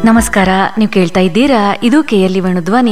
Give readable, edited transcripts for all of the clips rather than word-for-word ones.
ನಮಸ್ಕಾರ. ನೀವು ಕೇಳ್ತಾ ಇದ್ದೀರಾ, ಇದು ಕೆಎಲ್ಇ ವೇಣುಧ್ವನಿ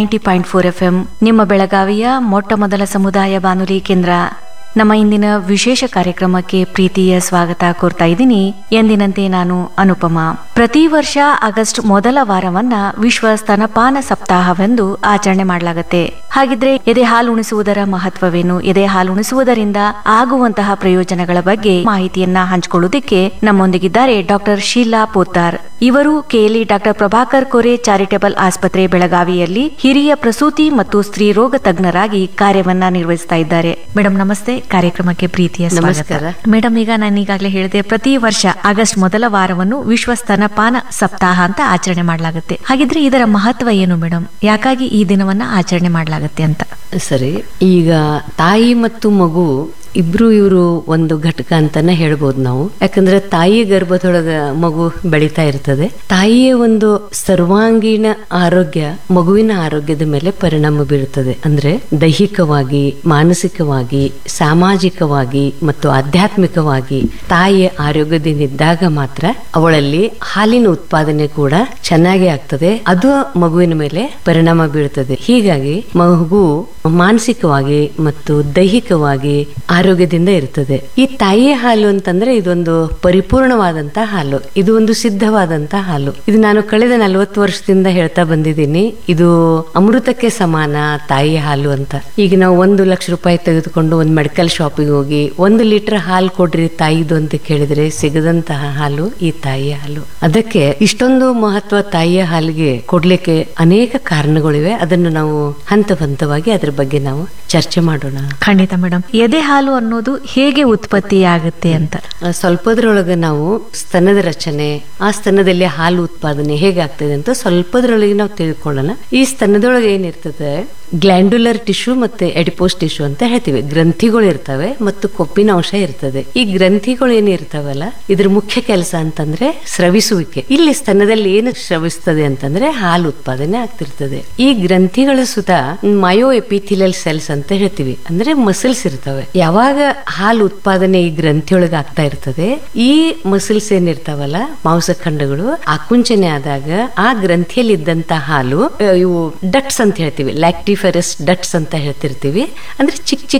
90.4 FM, ನಿಮ್ಮ ಬೆಳಗಾವಿಯ ಮೊಟ್ಟ ಮೊದಲ ಸಮುದಾಯ ಬಾನುಲಿ ಕೇಂದ್ರ. ನಮ್ಮ ಇಂದಿನ ವಿಶೇಷ ಕಾರ್ಯಕ್ರಮಕ್ಕೆ ಪ್ರೀತಿಯ ಸ್ವಾಗತ ಕೋರ್ತಾ ಇದ್ದೀನಿ. ಎಂದಿನಂತೆ ನಾನು ಅನುಪಮ. ಪ್ರತಿ ವರ್ಷ ಆಗಸ್ಟ್ ಮೊದಲ ವಾರವನ್ನ ವಿಶ್ವ ಸ್ತನಪಾನ ಸಪ್ತಾಹವೆಂದು ಆಚರಣೆ ಮಾಡಲಾಗುತ್ತೆ. ಹಾಗಿದ್ರೆ ಎದೆ ಹಾಲು ಉಣಿಸುವುದರ ಮಹತ್ವವೇನು, ಎದೆ ಹಾಲು ಉಣಿಸುವುದರಿಂದ ಆಗುವಂತಹ ಪ್ರಯೋಜನಗಳ ಬಗ್ಗೆ ಮಾಹಿತಿಯನ್ನ ಹಂಚಿಕೊಳ್ಳುವುದಕ್ಕೆ ನಮ್ಮೊಂದಿಗಿದ್ದಾರೆ ಡಾಕ್ಟರ್ ಶೀಲಾ ಪೋತ್ತಾರ್. ಇವರು KLE doctor Prabhakar Kore charitable ಆಸ್ಪತ್ರೆ ಬೆಳಗಾವಿಯಲ್ಲಿ ಹಿರಿಯ ಪ್ರಸೂತಿ ಮತ್ತು ಸ್ತ್ರೀ ರೋಗ ತಜ್ಞರಾಗಿ ಕಾರ್ಯವನ್ನ ನಿರ್ವಹಿಸ್ತಾ ಇದ್ದಾರೆ. ಮೇಡಮ್ ನಮಸ್ತೆ, ಕಾರ್ಯಕ್ರಮಕ್ಕೆ ಪ್ರೀತಿಯ ನಮಸ್ಕಾರ. ಮೇಡಮ್, ಈಗ ನಾನು ಈಗಾಗಲೇ ಹೇಳಿದೆ, ಪ್ರತಿ ವರ್ಷ ಆಗಸ್ಟ್ ಮೊದಲ ವಾರವನ್ನು ವಿಶ್ವ ಸ್ತನಪಾನ ಸಪ್ತಾಹ ಅಂತ ಆಚರಣೆ ಮಾಡಲಾಗುತ್ತೆ. ಹಾಗಿದ್ರೆ ಇದರ ಮಹತ್ವ ಏನು ಮೇಡಮ್? ಯಾಕಾಗಿ ಈ ದಿನವನ್ನ ಆಚರಣೆ ಮಾಡಲಾಗುತ್ತೆ ಅಂತ? ಸರಿ, ಈಗ ತಾಯಿ ಮತ್ತು ಮಗು ಇಬ್ರು ಇವರು ಒಂದು ಘಟಕ ಅಂತಾನೆ ಹೇಳ್ಬೋದು ನಾವು. ಯಾಕಂದ್ರೆ ತಾಯಿ ಗರ್ಭದೊಳಗ ಮಗು ಬೆಳೀತಾ ಇರ್ತದೆ. ತಾಯಿಯ ಒಂದು ಸರ್ವಾಂಗೀಣ ಆರೋಗ್ಯ ಮಗುವಿನ ಆರೋಗ್ಯದ ಮೇಲೆ ಪರಿಣಾಮ ಬೀರುತ್ತದೆ. ಅಂದ್ರೆ ದೈಹಿಕವಾಗಿ, ಮಾನಸಿಕವಾಗಿ, ಸಾಮಾಜಿಕವಾಗಿ ಮತ್ತು ಆಧ್ಯಾತ್ಮಿಕವಾಗಿ ತಾಯಿಯ ಆರೋಗ್ಯದಿಂದಿದ್ದಾಗ ಮಾತ್ರ ಅವಳಲ್ಲಿ ಹಾಲಿನ ಉತ್ಪಾದನೆ ಕೂಡ ಚೆನ್ನಾಗಿ ಆಗ್ತದೆ. ಅದು ಮಗುವಿನ ಮೇಲೆ ಪರಿಣಾಮ ಬೀರುತ್ತದೆ. ಹೀಗಾಗಿ ಮಗು ಮಾನಸಿಕವಾಗಿ ಮತ್ತು ದೈಹಿಕವಾಗಿ ಆರೋಗ್ಯದಿಂದ ಇರ್ತದೆ. ಈ ತಾಯಿಯ ಹಾಲು ಅಂತಂದ್ರೆ ಇದೊಂದು ಪರಿಪೂರ್ಣವಾದಂತ ಹಾಲು, ಇದು ಒಂದು ಸಿದ್ಧವಾದಂತ ಹಾಲು. ಇದು ನಾನು ಕಳೆದ 40 ವರ್ಷದಿಂದ ಹೇಳ್ತಾ ಬಂದಿದ್ದೀನಿ. ಇದು ಅಮೃತಕ್ಕೆ ಸಮಾನ ತಾಯಿಯ ಹಾಲು ಅಂತ. ಈಗ ನಾವು 1 ಲಕ್ಷ ರೂಪಾಯಿ ತೆಗೆದುಕೊಂಡು ಒಂದು ಮೆಡಿಕಲ್ ಶಾಪಿಗೆ ಹೋಗಿ 1 ಲೀಟರ್ ಹಾಲು ಕೊಡ್ರಿ ತಾಯಿದು ಅಂತ ಕೇಳಿದ್ರೆ ಸಿಗದಂತಹ ಹಾಲು ಈ ತಾಯಿಯ ಹಾಲು. ಅದಕ್ಕೆ ಇಷ್ಟೊಂದು ಮಹತ್ವ ತಾಯಿಯ ಹಾಲಿಗೆ ಕೊಡ್ಲಿಕ್ಕೆ ಅನೇಕ ಕಾರಣಗಳಿವೆ. ಅದನ್ನು ನಾವು ಹಂತ ಹಂತವಾಗಿ ಅದ್ರ ಬಗ್ಗೆ ನಾವು ಚರ್ಚೆ ಮಾಡೋಣ. ಖಂಡಿತ ಮೇಡಮ್. ಎದೆ ಹಾಲು ಅನ್ನೋದು ಹೇಗೆ ಉತ್ಪತ್ತಿ ಆಗುತ್ತೆ ಅಂತ ಸ್ವಲ್ಪದ್ರೊಳಗೆ ನಾವು ಸ್ತನದ ರಚನೆ, ಆ ಸ್ತನದಲ್ಲಿ ಹಾಲು ಉತ್ಪಾದನೆ ಹೇಗಾಗ್ತದೆ ಅಂತ ಸ್ವಲ್ಪದ್ರೊಳಗೆ ನಾವು ತಿಳ್ಕೊಳ್ಳೋಣ. ಈ ಸ್ತನದೊಳಗೆ ಏನಿರ್ತದೆ, ಗ್ಲ್ಯಾಂಡುಲರ್ ಟಿಶ್ಯೂ ಮತ್ತೆ ಎಡಿಪೋಸ್ ಟಿಶ್ಯೂ ಅಂತ ಹೇಳ್ತೀವಿ. ಗ್ರಂಥಿಗಳು ಇರ್ತವೆ ಮತ್ತು ಕೊಬ್ಬಿನ ಅಂಶ ಇರ್ತದೆ. ಈ ಗ್ರಂಥಿಗಳು ಏನಿರ್ತಾವಲ್ಲ, ಇದ್ರ ಮುಖ್ಯ ಕೆಲಸ ಅಂತಂದ್ರೆ ಸ್ರವಿಸುವಿಕೆ. ಇಲ್ಲಿ ಸ್ತನದಲ್ಲಿ ಏನು ಸ್ರವಿಸ್ತದೆ ಅಂತಂದ್ರೆ ಹಾಲು ಉತ್ಪಾದನೆ ಆಗ್ತಿರ್ತದೆ. ಈ ಗ್ರಂಥಿಗಳ ಸುತ್ತ ಮಯೋ ಎಪಿಥಿಲಿಯಲ್ ಸೆಲ್ಸ್ ಅಂತ ಹೇಳ್ತೀವಿ, ಅಂದ್ರೆ ಮಸಲ್ಸ್ ಇರ್ತವೆ. ಯಾವಾಗ ಹಾಲು ಉತ್ಪಾದನೆ ಈ ಗ್ರಂಥಿಯೊಳಗೆ ಆಗ್ತಾ ಇರ್ತದೆ, ಈ ಮಸಲ್ಸ್ ಏನಿರ್ತಾವಲ್ಲ, ಮಾಂಸಖಂಡಗಳು ಆಕುಂಚನೆ ಆದಾಗ ಆ ಗ್ರಂಥಿಯಲ್ಲಿ ಇದ್ದಂತ ಹಾಲು, ಇವು ಡಟ್ಸ್ ಅಂತ ಹೇಳ್ತೀವಿ, ಲ್ಯಾಕ್ಟಿಫೆರಸ್ ಡಟ್ಸ್ ಅಂತ ಹೇಳ್ತಿರ್ತೀವಿ. ಅಂದ್ರೆ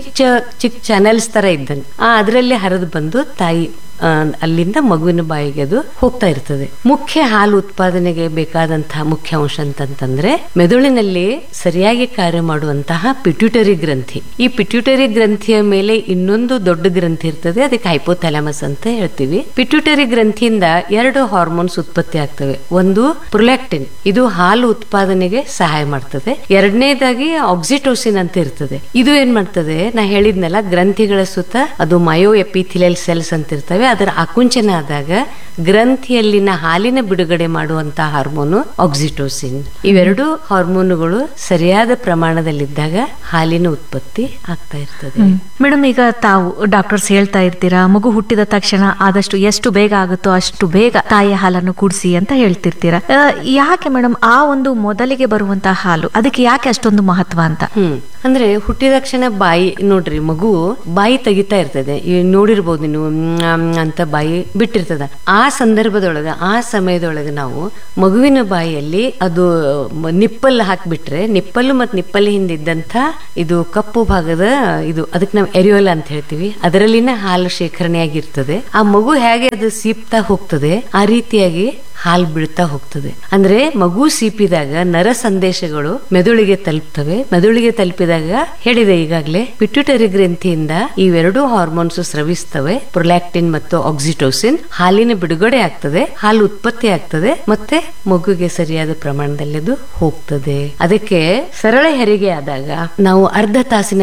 ಚಿಕ್ಕ ಚಾನೆಲ್ಸ್ ತರ ಇದ್ದಂಗೆ ಅದರಲ್ಲಿ ಹರಿದು ಬಂದು ತಾಯಿ ಅಲ್ಲಿಂದ ಮಗುವಿನ ಬಾಯಿಗೆ ಅದು ಹೋಗ್ತಾ ಇರ್ತದೆ. ಮುಖ್ಯ ಹಾಲು ಉತ್ಪಾದನೆಗೆ ಬೇಕಾದಂತಹ ಮುಖ್ಯ ಅಂಶ ಅಂತಂದ್ರೆ ಮೆದುಳಿನಲ್ಲಿ ಸರಿಯಾಗಿ ಕಾರ್ಯ ಮಾಡುವಂತಹ ಪಿಟ್ಯೂಟರಿ ಗ್ರಂಥಿ. ಈ ಪಿಟ್ಯೂಟರಿ ಗ್ರಂಥಿಯ ಮೇಲೆ ಇನ್ನೊಂದು ದೊಡ್ಡ ಗ್ರಂಥಿ ಇರ್ತದೆ, ಅದಕ್ಕೆ ಹೈಪೋಥಾಲಮಸ್ ಅಂತ ಹೇಳ್ತೀವಿ. ಪಿಟ್ಯೂಟರಿ ಗ್ರಂಥಿಯಿಂದ 2 ಹಾರ್ಮೋನ್ಸ್ ಉತ್ಪತ್ತಿ ಆಗ್ತವೆ. ಒಂದು ಪ್ರೊಲ್ಯಾಕ್ಟಿನ್, ಇದು ಹಾಲು ಉತ್ಪಾದನೆಗೆ ಸಹಾಯ ಮಾಡ್ತದೆ. ಎರಡನೇದಾಗಿ ಆಕ್ಸಿಟೋಸಿನ್ ಅಂತ ಇರ್ತದೆ. ಇದು ಏನ್ ಮಾಡ್ತದೆ, ನಾ ಹೇಳಿದ್ನಲ್ಲ, ಗ್ರಂಥಿಗಳ ಸುತ್ತ ಅದು ಮಯೋ ಎಪಿಥಿಲಿಯಲ್ ಸೆಲ್ಸ್ ಅಂತ ಇರ್ತವೆ. ಅದರ ಆಕುಂಚನ ಆದಾಗ ಗ್ರಂಥಿಯಲ್ಲಿನ ಹಾಲಿನ ಬಿಡುಗಡೆ ಮಾಡುವಂತಹ ಹಾರ್ಮೋನು ಆಕ್ಸಿಟೋಸಿನ್. ಇವೆರಡು ಹಾರ್ಮೋನುಗಳು ಸರಿಯಾದ ಪ್ರಮಾಣದಲ್ಲಿದ್ದಾಗ ಹಾಲಿನ ಉತ್ಪತ್ತಿ ಆಗ್ತಾ ಇರ್ತದೆ. ಮೇಡಮ್, ಈಗ ತಾವು ಡಾಕ್ಟರ್ಸ್ ಹೇಳ್ತಾ ಇರ್ತೀರಾ, ಮಗು ಹುಟ್ಟಿದ ತಕ್ಷಣ ಆದಷ್ಟು ಎಷ್ಟು ಬೇಗ ಆಗುತ್ತೋ ಅಷ್ಟು ಬೇಗ ತಾಯಿಯ ಹಾಲನ್ನು ಕುಡಿಸಿ ಅಂತ ಹೇಳ್ತಿರ್ತೀರಾ. ಯಾಕೆ ಮೇಡಮ್ ಆ ಒಂದು ಮೊದಲಿಗೆ ಬರುವಂತಹ ಹಾಲು ಅದಕ್ಕೆ ಯಾಕೆ ಅಷ್ಟೊಂದು ಮಹತ್ವ ಅಂತ? ಅಂದ್ರೆ ಹುಟ್ಟಿದ ತಕ್ಷಣ ಬಾಯಿ ನೋಡ್ರಿ, ಮಗು ಬಾಯಿ ತೆಗಿತಾ ಇರ್ತದೆ, ನೋಡಿರ್ಬೋದು ನೀವು, ಅಂತ ಬಾಯಿ ಬಿಟ್ಟಿರ್ತದ. ಆ ಸಂದರ್ಭದೊಳಗ, ಆ ಸಮಯದೊಳಗೆ ನಾವು ಮಗುವಿನ ಬಾಯಿಯಲ್ಲಿ ಅದು ನಿಪ್ಪಲ್ ಹಾಕ್ಬಿಟ್ರೆ, ನಿಪ್ಪಲ್ಲು ಮತ್ತು ನಿಪ್ಪಲ್ ಹಿಂದಿದ್ದಂತ ಇದು ಕಪ್ಪು ಭಾಗದ ಇದು, ಅದಕ್ಕೆ ನಾವು ಎರಿಯೋಲ ಅಂತ ಹೇಳ್ತೀವಿ, ಅದರಲ್ಲಿನ ಹಾಲು ಶೇಖರಣೆ ಆಗಿರ್ತದೆ. ಆ ಮಗು ಹೇಗೆ ಅದು ಸೀಪ್ತಾ ಹೋಗ್ತದೆ, ಆ ರೀತಿಯಾಗಿ ಹಾಲು ಬೀಳ್ತಾ ಹೋಗ್ತದೆ. ಅಂದ್ರೆ ಮಗು ಸೀಪಿದಾಗ ನರ ಸಂದೇಶಗಳು ಮೆದುಳಿಗೆ ತಲುಪ್ತವೆ. ಮೆದುಳಿಗೆ ತಲುಪಿದಾಗ ಹೇಳಿದೆ ಈಗಾಗಲೇ, ಪಿಟ್ಯೂಟರಿ ಗ್ರಂಥಿಯಿಂದ ಇವೆರಡೂ ಹಾರ್ಮೋನ್ಸ್ ಸ್ರವಿಸ್ತವೆ, ಪ್ರೊಲ್ಯಾಕ್ಟಿನ್ ಮತ್ತು ಆಕ್ಸಿಟೋಸಿನ್. ಹಾಲಿನ ಬಿಡುಗಡೆ ಆಗ್ತದೆ, ಹಾಲು ಉತ್ಪತ್ತಿ ಆಗ್ತದೆ, ಮತ್ತೆ ಮಗುಗೆ ಸರಿಯಾದ ಪ್ರಮಾಣದಲ್ಲಿ ಅದು ಹೋಗ್ತದೆ. ಅದಕ್ಕೆ ಸರಳ ಹೆರಿಗೆ ಆದಾಗ ನಾವು ಅರ್ಧ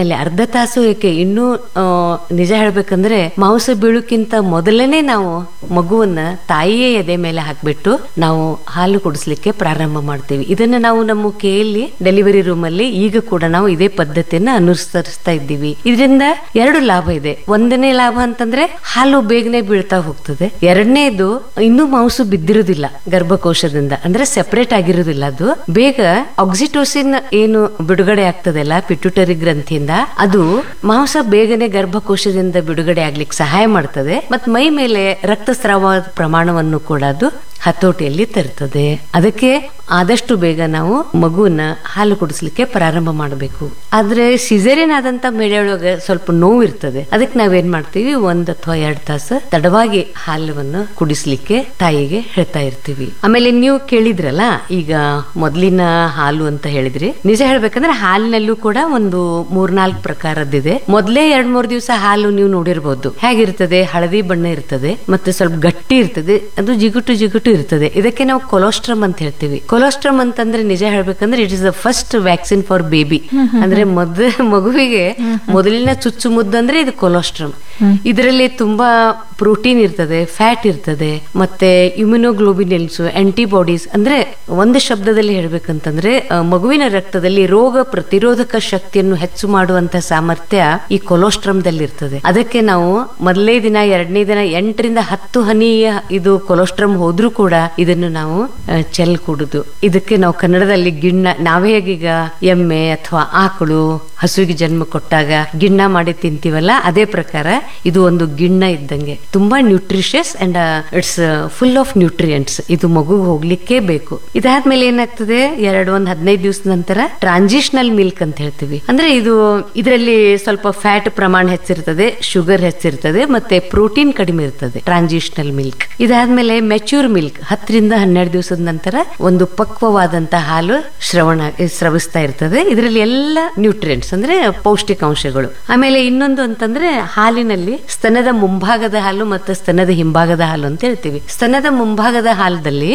ತಾಸು ಏಕೆ, ಇನ್ನೂ ನಿಜ ಹೇಳ್ಬೇಕಂದ್ರೆ ಮಾಂಸ ಬೀಳುಕ್ಕಿಂತ ಮೊದಲನೇ ನಾವು ಮಗುವನ್ನ ತಾಯಿಯೇ ಎದೆ ಮೇಲೆ ಹಾಕ್ಬಿಟ್ಟು ನಾವು ಹಾಲು ಕುಡಿಸ್ಲಿಕ್ಕೆ ಪ್ರಾರಂಭ ಮಾಡ್ತೀವಿ. ಇದನ್ನ ನಾವು ನಮ್ಮ ಕೆಎಲ್ಇ ಡೆಲಿವರಿ ರೂಮ್ ಅಲ್ಲಿ ಈಗ ಕೂಡ ನಾವು ಇದೇ ಪದ್ಧತಿಯನ್ನ ಅನುಸರಿಸ್ತಾ ಇದ್ದೀವಿ. ಇದರಿಂದ 2 ಲಾಭ ಇದೆ. ಒಂದನೇ ಲಾಭ ಅಂತಂದ್ರೆ ಹಾಲು ಬೇಗನೆ ಬೀಳ್ತಾ ಹೋಗ್ತದೆ. ಎರಡನೇದು, ಇನ್ನೂ ಮಾಂಸ ಬಿದ್ದಿರುವುದಿಲ್ಲ ಗರ್ಭಕೋಶದಿಂದ, ಅಂದ್ರೆ ಸೆಪರೇಟ್ ಆಗಿರುವುದಿಲ್ಲ. ಅದು ಬೇಗ ಆಕ್ಸಿಟೋಸಿನ್ ಏನು ಬಿಡುಗಡೆ ಆಗ್ತದಲ್ಲ ಪಿಟ್ಯೂಟರಿ ಗ್ರಂಥಿಯಿಂದ, ಅದು ಮಾಂಸ ಬೇಗನೆ ಗರ್ಭಕೋಶದಿಂದ ಬಿಡುಗಡೆ ಆಗ್ಲಿಕ್ಕೆ ಸಹಾಯ ಮಾಡ್ತದೆ. ಮತ್ ಮೈ ಮೇಲೆ ರಕ್ತಸ್ರಾವ ಪ್ರಮಾಣವನ್ನು ಕೂಡ ಅದು ಹತೋಟಿಯಲ್ಲಿ ತರ್ತದೆ. ಅದಕ್ಕೆ ಆದಷ್ಟು ಬೇಗ ನಾವು ಮಗುವನ್ನ ಹಾಲು ಕುಡಿಸ್ಲಿಕ್ಕೆ ಪ್ರಾರಂಭ ಮಾಡಬೇಕು. ಆದ್ರೆ ಸಿಸೇರಿಯನ್ ಆದಂತ ಮಹಿಳೆಯೊಳಗೆ ಸ್ವಲ್ಪ ನೋವು ಇರ್ತದೆ. ಅದಕ್ಕೆ ನಾವೇನ್ ಮಾಡ್ತೀವಿ, 1 ಅಥವಾ 2 ತಾಸು ತಡವಾಗಿ ಹಾಲವನ್ನು ಕುಡಿಸ್ಲಿಕ್ಕೆ ತಾಯಿಗೆ ಹೇಳ್ತಾ ಇರ್ತೀವಿ. ಆಮೇಲೆ ನೀವು ಕೇಳಿದ್ರಲ್ಲ, ಈಗ ಮೊದಲಿನ ಹಾಲು ಅಂತ ಹೇಳಿದ್ರಿ. ನಿಜ ಹೇಳ್ಬೇಕಂದ್ರೆ ಹಾಲಿನಲ್ಲೂ ಕೂಡ ಒಂದು 3-4 ಪ್ರಕಾರದ್ದಿದೆ. ಮೊದಲೇ 2-3 ದಿವಸ ಹಾಲು ನೀವು ನೋಡಿರ್ಬೋದು, ಹೇಗಿರ್ತದೆ, ಹಳದಿ ಬಣ್ಣ ಇರ್ತದೆ, ಮತ್ತೆ ಸ್ವಲ್ಪ ಗಟ್ಟಿ ಇರ್ತದೆ, ಅದು ಜಿಗುಟು ಇರ್ತದೆ. ಇದಕ್ಕೆ ನಾವು ಕೊಲೆಸ್ಟ್ರಮ್ ಅಂತ ಹೇಳ್ತೀವಿ. ಕೊಲೆಸ್ಟ್ರಮ್ ಅಂತಂದ್ರೆ ನಿಜ ಹೇಳ್ಬೇಕಂದ್ರೆ it is the first vaccine for baby. ಅಂದ್ರೆ ಮಗುವಿಗೆ ಮೊದಲಿನ ಚುಚ್ಚು ಮುದ್ದಂದ್ರೆ ಇದು ಕೊಲೆಸ್ಟ್ರಮ್. ಇದರಲ್ಲಿ ತುಂಬಾ ಪ್ರೋಟೀನ್ ಇರ್ತದೆ, ಫ್ಯಾಟ್ ಇರ್ತದೆ, ಮತ್ತೆ ಇಮ್ಯುನೋಗ್ಲೋಬಿನಿನ್ಸ್, ಆಂಟಿಬಾಡೀಸ್. ಅಂದ್ರೆ ಒಂದು ಶಬ್ದದಲ್ಲಿ ಹೇಳ್ಬೇಕಂತಂದ್ರೆ ಮಗುವಿನ ರಕ್ತದಲ್ಲಿ ರೋಗ ಪ್ರತಿರೋಧಕ ಶಕ್ತಿಯನ್ನು ಹೆಚ್ಚು ಮಾಡುವಂತ ಸಾಮರ್ಥ್ಯ ಈ ಕೊಲೆಸ್ಟ್ರಮ್ ದಲ್ಲಿ ಇರ್ತದೆ. ಅದಕ್ಕೆ ನಾವು ಮೊದಲೇ ದಿನ 2ನೇ ದಿನ 8ರಿಂದ 10 ಹನಿ ಇದು ಕೊಲೆಸ್ಟ್ರಮ್ ಹೋದ್ರೂ ಕೂಡ ಇದನ್ನು ನಾವು ಚೆಲ್ ಕುಡುದು. ಇದಕ್ಕೆ ನಾವು ಕನ್ನಡದಲ್ಲಿ ಗಿಣ್ಣ, ನಾವೇ ಹೇಗೀಗ ಎಮ್ಮೆ ಅಥವಾ ಆಕಳು ಹಸುವಿಗೆ ಜನ್ಮ ಕೊಟ್ಟಾಗ ಗಿಣ್ಣ ಮಾಡಿ ತಿಂತೀವಲ್ಲ, ಅದೇ ಪ್ರಕಾರ ಇದು ಒಂದು ಗಿಣ್ಣ ಇದ್ದಂಗೆ. ತುಂಬಾ nutritious and it's full of nutrients. ಇದು ಮಗುಗೆ ಹೋಗ್ಲಿಕ್ಕೆ ಬೇಕು. ಇದಾದ್ಮೇಲೆ ಏನಾಗ್ತದೆ, 15 ದಿವಸದ ನಂತರ ಟ್ರಾನ್ಸಿಷನಲ್ ಮಿಲ್ಕ್ ಅಂತ ಹೇಳ್ತೀವಿ. ಅಂದ್ರೆ ಇದರಲ್ಲಿ ಸ್ವಲ್ಪ ಫ್ಯಾಟ್ ಪ್ರಮಾಣ ಹೆಚ್ಚಿರ್ತದೆ, ಶುಗರ್ ಹೆಚ್ಚಿರ್ತದೆ, ಮತ್ತೆ ಪ್ರೋಟೀನ್ ಕಡಿಮೆ ಇರ್ತದೆ, ಟ್ರಾನ್ಸಿಷನಲ್ ಮಿಲ್ಕ್. ಇದಾದ್ಮೇಲೆ ಮೆಚ್ಯೂರ್ ಮಿಲ್ಕ್ 10ರಿಂದ 12 ದಿವಸದ ನಂತರ ಒಂದು ಪಕ್ವವಾದಂತ ಹಾಲು ಸ್ರವಿಸ್ತಾ ಇರ್ತದೆ. ಇದರಲ್ಲಿ ಎಲ್ಲ ನ್ಯೂಟ್ರಿಯೆಂಟ್ಸ್ ಅಂದ್ರೆ ಪೌಷ್ಟಿಕಾಂಶಗಳು. ಆಮೇಲೆ ಇನ್ನೊಂದು ಅಂತಂದ್ರೆ ಹಾಲಿನಲ್ಲಿ ಸ್ತನದ ಮುಂಭಾಗದ ಹಾಲು ಮತ್ತು ಸ್ತನದ ಹಿಂಭಾಗದ ಹಾಲು ಅಂತ ಹೇಳ್ತೀವಿ. ಸ್ತನದ ಮುಂಭಾಗದ ಹಾಲದಲ್ಲಿ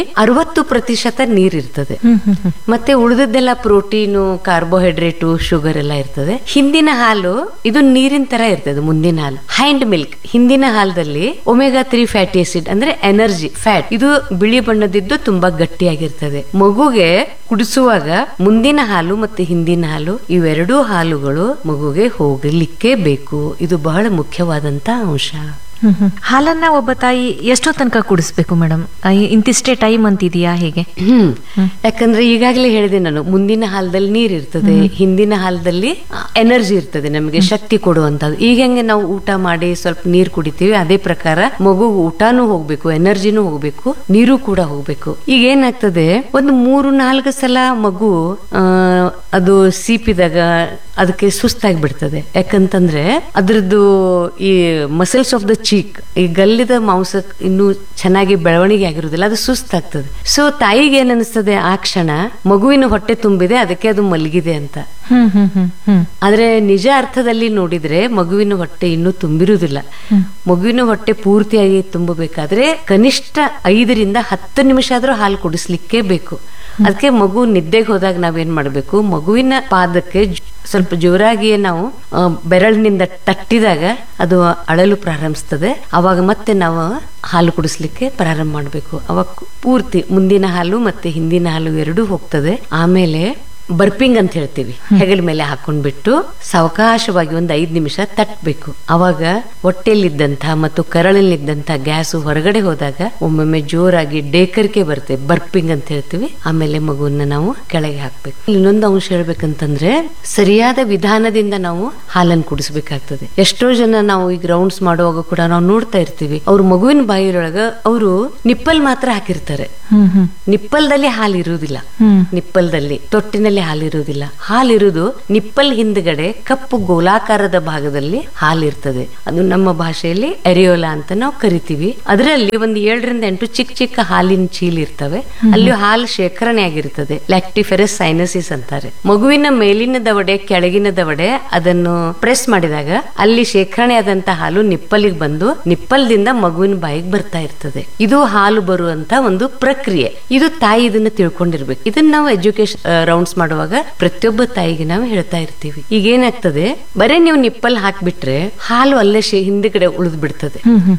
60% ನೀರಿರ್ತದೆ, ಮತ್ತೆ ಉಳಿದದ್ದೆಲ್ಲ ಪ್ರೋಟೀನು, ಕಾರ್ಬೋಹೈಡ್ರೇಟು, ಶುಗರ್ ಎಲ್ಲ ಇರ್ತದೆ. ಹಿಂದಿನ ಹಾಲು ಇದು ನೀರಿನ ತರ ಇರ್ತದೆ. ಮುಂದಿನ ಹಾಲು ಹೈಂಡ್ ಮಿಲ್ಕ್, ಹಿಂದಿನ ಹಾಲದಲ್ಲಿ ಒಮೆಗಾ 3 ಫ್ಯಾಟಿ ಆಸಿಡ್ ಅಂದ್ರೆ ಎನರ್ಜಿ ಫ್ಯಾಟ್, ಇದು ಬಿಳಿ ಬಣ್ಣದಿದ್ದು ತುಂಬಾ ಗಟ್ಟಿಯಾಗಿರ್ತದೆ. ಮಗುಗೆ ಕುಡಿಸುವಾಗ ಮುಂದಿನ ಹಾಲು ಮತ್ತೆ ಹಿಂದಿನ ಹಾಲು ಇವೆರಡೂ ಹಾಲುಗಳು ಮಗುಗೆ ಹೋಗಲಿಕ್ಕೆ ಬೇಕು. ಇದು ಬಹಳ ಮುಖ್ಯವಾದಂತ ಅಂಶ. ಹಾಲನ್ನ ಒಬ್ಬ ತಾಯಿ ಎಷ್ಟೋ ತನಕ ಕುಡಿಸ್ಬೇಕು ಮೇಡಮ್? ಇಂತಿಷ್ಟೇ ಟೈಮ್ ಅಂತಿದೆಯಾ ಹೇಗೆ? ಯಾಕಂದ್ರೆ ಈಗಾಗಲೇ ಹೇಳಿದೆ ನಾನು, ಮುಂದಿನ ಹಾಲದಲ್ಲಿ ನೀರ್ ಇರ್ತದೆ, ಹಿಂದಿನ ಹಾಲದಲ್ಲಿ ಎನರ್ಜಿ ಇರ್ತದೆ, ನಮಗೆ ಶಕ್ತಿ ಕೊಡುವಂತದ್ದು. ಈಗ ಹೆಂಗೆ ನಾವು ಊಟ ಮಾಡಿ ಸ್ವಲ್ಪ ನೀರ್ ಕುಡಿತೀವಿ, ಅದೇ ಪ್ರಕಾರ ಮಗು ಊಟನೂ ಹೋಗ್ಬೇಕು, ಎನರ್ಜಿನೂ ಹೋಗ್ಬೇಕು, ನೀರು ಕೂಡ ಹೋಗ್ಬೇಕು. ಈಗ ಏನಾಗ್ತದೆ, ಒಂದು 3-4 ಸಲ ಮಗು ಅದು ಸೀಪಿದಾಗ ಅದಕ್ಕೆ ಸುಸ್ತಾಗಿ ಬಿಡ್ತದೆ. ಯಾಕಂತಂದ್ರೆ ಅದ್ರದ್ದು ಈ ಮಸಲ್ಸ್ ಆಫ್ ದ ಚೀಕ್, ಈ ಗಲ್ಲಿದ ಮಾಂಸ ಇನ್ನೂ ಚೆನ್ನಾಗಿ ಬೆಳವಣಿಗೆ ಆಗಿರುವುದಿಲ್ಲ, ಅದು ಸುಸ್ತಾಗ್ತದೆ. ಸೊ ತಾಯಿಗೆ ಏನ್ ಅನಿಸ್ತದೆ, ಆ ಕ್ಷಣ ಮಗುವಿನ ಹೊಟ್ಟೆ ತುಂಬಿದೆ, ಅದಕ್ಕೆ ಅದು ಮಲಗಿದೆ ಅಂತ. ಆದ್ರೆ ನಿಜ ಅರ್ಥದಲ್ಲಿ ನೋಡಿದ್ರೆ ಮಗುವಿನ ಹೊಟ್ಟೆ ಇನ್ನೂ ತುಂಬಿರುವುದಿಲ್ಲ. ಮಗುವಿನ ಹೊಟ್ಟೆ ಪೂರ್ತಿಯಾಗಿ ತುಂಬಬೇಕಾದ್ರೆ ಕನಿಷ್ಠ 5ರಿಂದ 10 ನಿಮಿಷ ಆದ್ರೂ ಹಾಲು ಕುಡಿಸ್ಲಿಕ್ಕೆ ಬೇಕು. ಅದಕ್ಕೆ ಮಗು ನಿದ್ದೆಗೆ ಹೋದಾಗ ನಾವೇನ್ ಮಾಡ್ಬೇಕು, ಮಗುವಿನ ಪಾದಕ್ಕೆ ಸ್ವಲ್ಪ ಜೋರಾಗಿಯೇ ನಾವು ಬೆರಳಿನಿಂದ ತಟ್ಟಿದಾಗ ಅದು ಅಳಲು ಪ್ರಾರಂಭಿಸ್ತದೆ. ಅವಾಗ ಮತ್ತೆ ನಾವು ಹಾಲು ಕುಡಿಸ್ಲಿಕ್ಕೆ ಪ್ರಾರಂಭ ಮಾಡ್ಬೇಕು. ಅವಾಗ ಪೂರ್ತಿ ಮುಂದಿನ ಹಾಲು ಮತ್ತೆ ಹಿಂದಿನ ಹಾಲು ಎರಡೂ ಹೋಗ್ತದೆ. ಆಮೇಲೆ ಬರ್ಪಿಂಗ್ ಅಂತ ಹೇಳ್ತೀವಿ, ಹೆಗಲ ಮೇಲೆ ಹಾಕೊಂಡ್ಬಿಟ್ಟು ಸಾವಕಾಶವಾಗಿ 5 ನಿಮಿಷ ತಟ್ಟಬೇಕು. ಅವಾಗ ಹೊಟ್ಟೆಯಲ್ಲಿದ್ದಂತ ಮತ್ತು ಕರಳಲ್ಲಿದ್ದಂತ ಗ್ಯಾಸು ಹೊರಗಡೆ ಹೋದಾಗ ಒಮ್ಮೊಮ್ಮೆ ಜೋರಾಗಿ ಡೇಕರಿಕೆ ಬರುತ್ತೆ, ಬರ್ಪಿಂಗ್ ಅಂತ ಹೇಳ್ತೀವಿ. ಆಮೇಲೆ ಮಗುವನ್ನ ನಾವು ಕೆಳಗೆ ಹಾಕ್ಬೇಕು. ಇನ್ನೊಂದು ಅಂಶ ಹೇಳ್ಬೇಕಂತಂದ್ರೆ ಸರಿಯಾದ ವಿಧಾನದಿಂದ ನಾವು ಹಾಲನ್ನು ಕುಡಿಸ್ಬೇಕಾಗ್ತದೆ. ಎಷ್ಟೋ ಜನ ನಾವು ಈಗ ರೌಂಡ್ಸ್ ಮಾಡುವಾಗ ಕೂಡ ನಾವು ನೋಡ್ತಾ ಇರ್ತೀವಿ, ಅವ್ರ ಮಗುವಿನ ಬಾಯಿಯೊಳಗ ಅವರು ನಿಪ್ಪಲ್ ಮಾತ್ರ ಹಾಕಿರ್ತಾರೆ. ನಿಪ್ಪಲ್ದಲ್ಲಿ ಹಾಲು ಇರುವುದಿಲ್ಲ, ನಿಪ್ಪಲ್ದಲ್ಲಿ ತೊಟ್ಟಿನಲ್ಲಿ ಹಾಲಿರುವುದಿಲ್ಲ. ಹಾಲಿರುವುದು ನಿಪ್ಪಲ್ ಹಿಂದ್ಗಡೆ ಕಪ್ಪು ಗೋಲಾಕಾರದ ಭಾಗದಲ್ಲಿ ಹಾಲಿರ್ತದೆ. ಅದು ನಮ್ಮ ಭಾಷೆಯಲ್ಲಿ ಎರಿಯೋಲಾ ಅಂತ ನಾವು ಕರಿತೀವಿ. ಅದರಲ್ಲಿ ಒಂದು 7ರಿಂದ 8 ಚಿಕ್ಕ ಚಿಕ್ಕ ಹಾಲಿನ ಚೀಲ ಇರ್ತವೆ. ಅಲ್ಲಿ ಹಾಲು ಶೇಖರಣೆ ಆಗಿರ್ತದೆ. ಲ್ಯಾಕ್ಟಿಫೆರಸ್ ಸೈನಸಿಸ್ ಅಂತಾರೆ. ಮಗುವಿನ ಮೇಲಿನ ದವಡೆ ಕೆಳಗಿನ ದವಡೆ ಅದನ್ನು ಪ್ರೆಸ್ ಮಾಡಿದಾಗ ಅಲ್ಲಿ ಶೇಖರಣೆ ಆದಂತ ಹಾಲು ನಿಪ್ಪಲಿಗೆ ಬಂದು ನಿಪ್ಪಲ್ದಿಂದ ಮಗುವಿನ ಬಾಯಿಗೆ ಬರ್ತಾ ಇರ್ತದೆ. ಇದು ಹಾಲು ಬರುವಂತ ಒಂದು ಪ್ರಕ್ರಿಯೆ. ಇದು ತಾಯಿ ಇದನ್ನ ತಿಳ್ಕೊಂಡಿರ್ಬೇಕು. ಇದನ್ನ ನಾವು ಎಜುಕೇಶನ್ ರೌಂಡ್ಸ್ ಮಾಡುವಾಗ ಪ್ರತಿಯೊಬ್ಬ ತಾಯಿಗೆ ನಾವು ಹೇಳ್ತಾ ಇರ್ತೀವಿ. ಈಗ ಏನಾಗ್ತದೆ, ಬರೇ ನೀವು ನಿಪ್ಪಲ್ ಹಾಕ್ಬಿಟ್ರೆ ಹಾಲು ಅಲ್ಲೇ ಹಿಂದ್ಗಡೆ ಉಳಿದು ಬಿಡ್ತದೆ.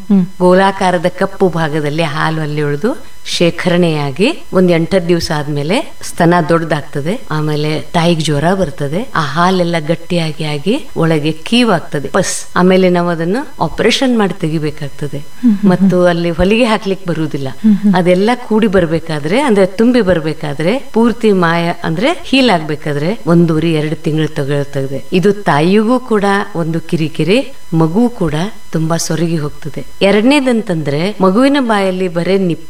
ಗೋಲಾಕಾರದ ಕಪ್ಪು ಭಾಗದಲ್ಲಿ ಹಾಲು ಅಲ್ಲಿ ಉಳಿದು ಶೇಖರಣೆಯಾಗಿ 8 ದಿವಸ ಆದ್ಮೇಲೆ ಸ್ತನ ದೊಡ್ಡದಾಗ್ತದೆ. ಆಮೇಲೆ ತಾಯಿಗೆ ಜ್ವರ ಬರ್ತದೆ. ಆ ಹಾಲೆಲ್ಲ ಗಟ್ಟಿಯಾಗಿ ಆಗಿ ಒಳಗೆ ಕೀವಾಗ್ತದೆ, ಪಸ್. ಆಮೇಲೆ ನಾವು ಅದನ್ನು ಆಪರೇಷನ್ ಮಾಡಿ ತೆಗಿಬೇಕಾಗ್ತದೆ. ಮತ್ತು ಅಲ್ಲಿ ಹೊಲಿಗೆ ಹಾಕ್ಲಿಕ್ಕೆ ಬರುವುದಿಲ್ಲ. ಅದೆಲ್ಲ ಕೂಡಿ ಬರ್ಬೇಕಾದ್ರೆ, ಅಂದ್ರೆ ತುಂಬಿ ಬರ್ಬೇಕಾದ್ರೆ, ಪೂರ್ತಿ ಮಾಯ ಅಂದ್ರೆ ಹೀಲ್ ಆಗ್ಬೇಕಾದ್ರೆ 1.5-2 ತಿಂಗಳು ತಗೊಳ್ತದೆ. ಇದು ತಾಯಿಗೂ ಕೂಡ ಒಂದು ಕಿರಿಕಿರಿ, ಮಗು ಕೂಡ ತುಂಬಾ ಸೊರಗಿ ಹೋಗ್ತದೆ. ಎರಡನೇದಂತಂದ್ರೆ ಮಗುವಿನ ಬಾಯಲ್ಲಿ ಬರೇ ನಿಪ್ಪಲ್ ಹಾಕೋದು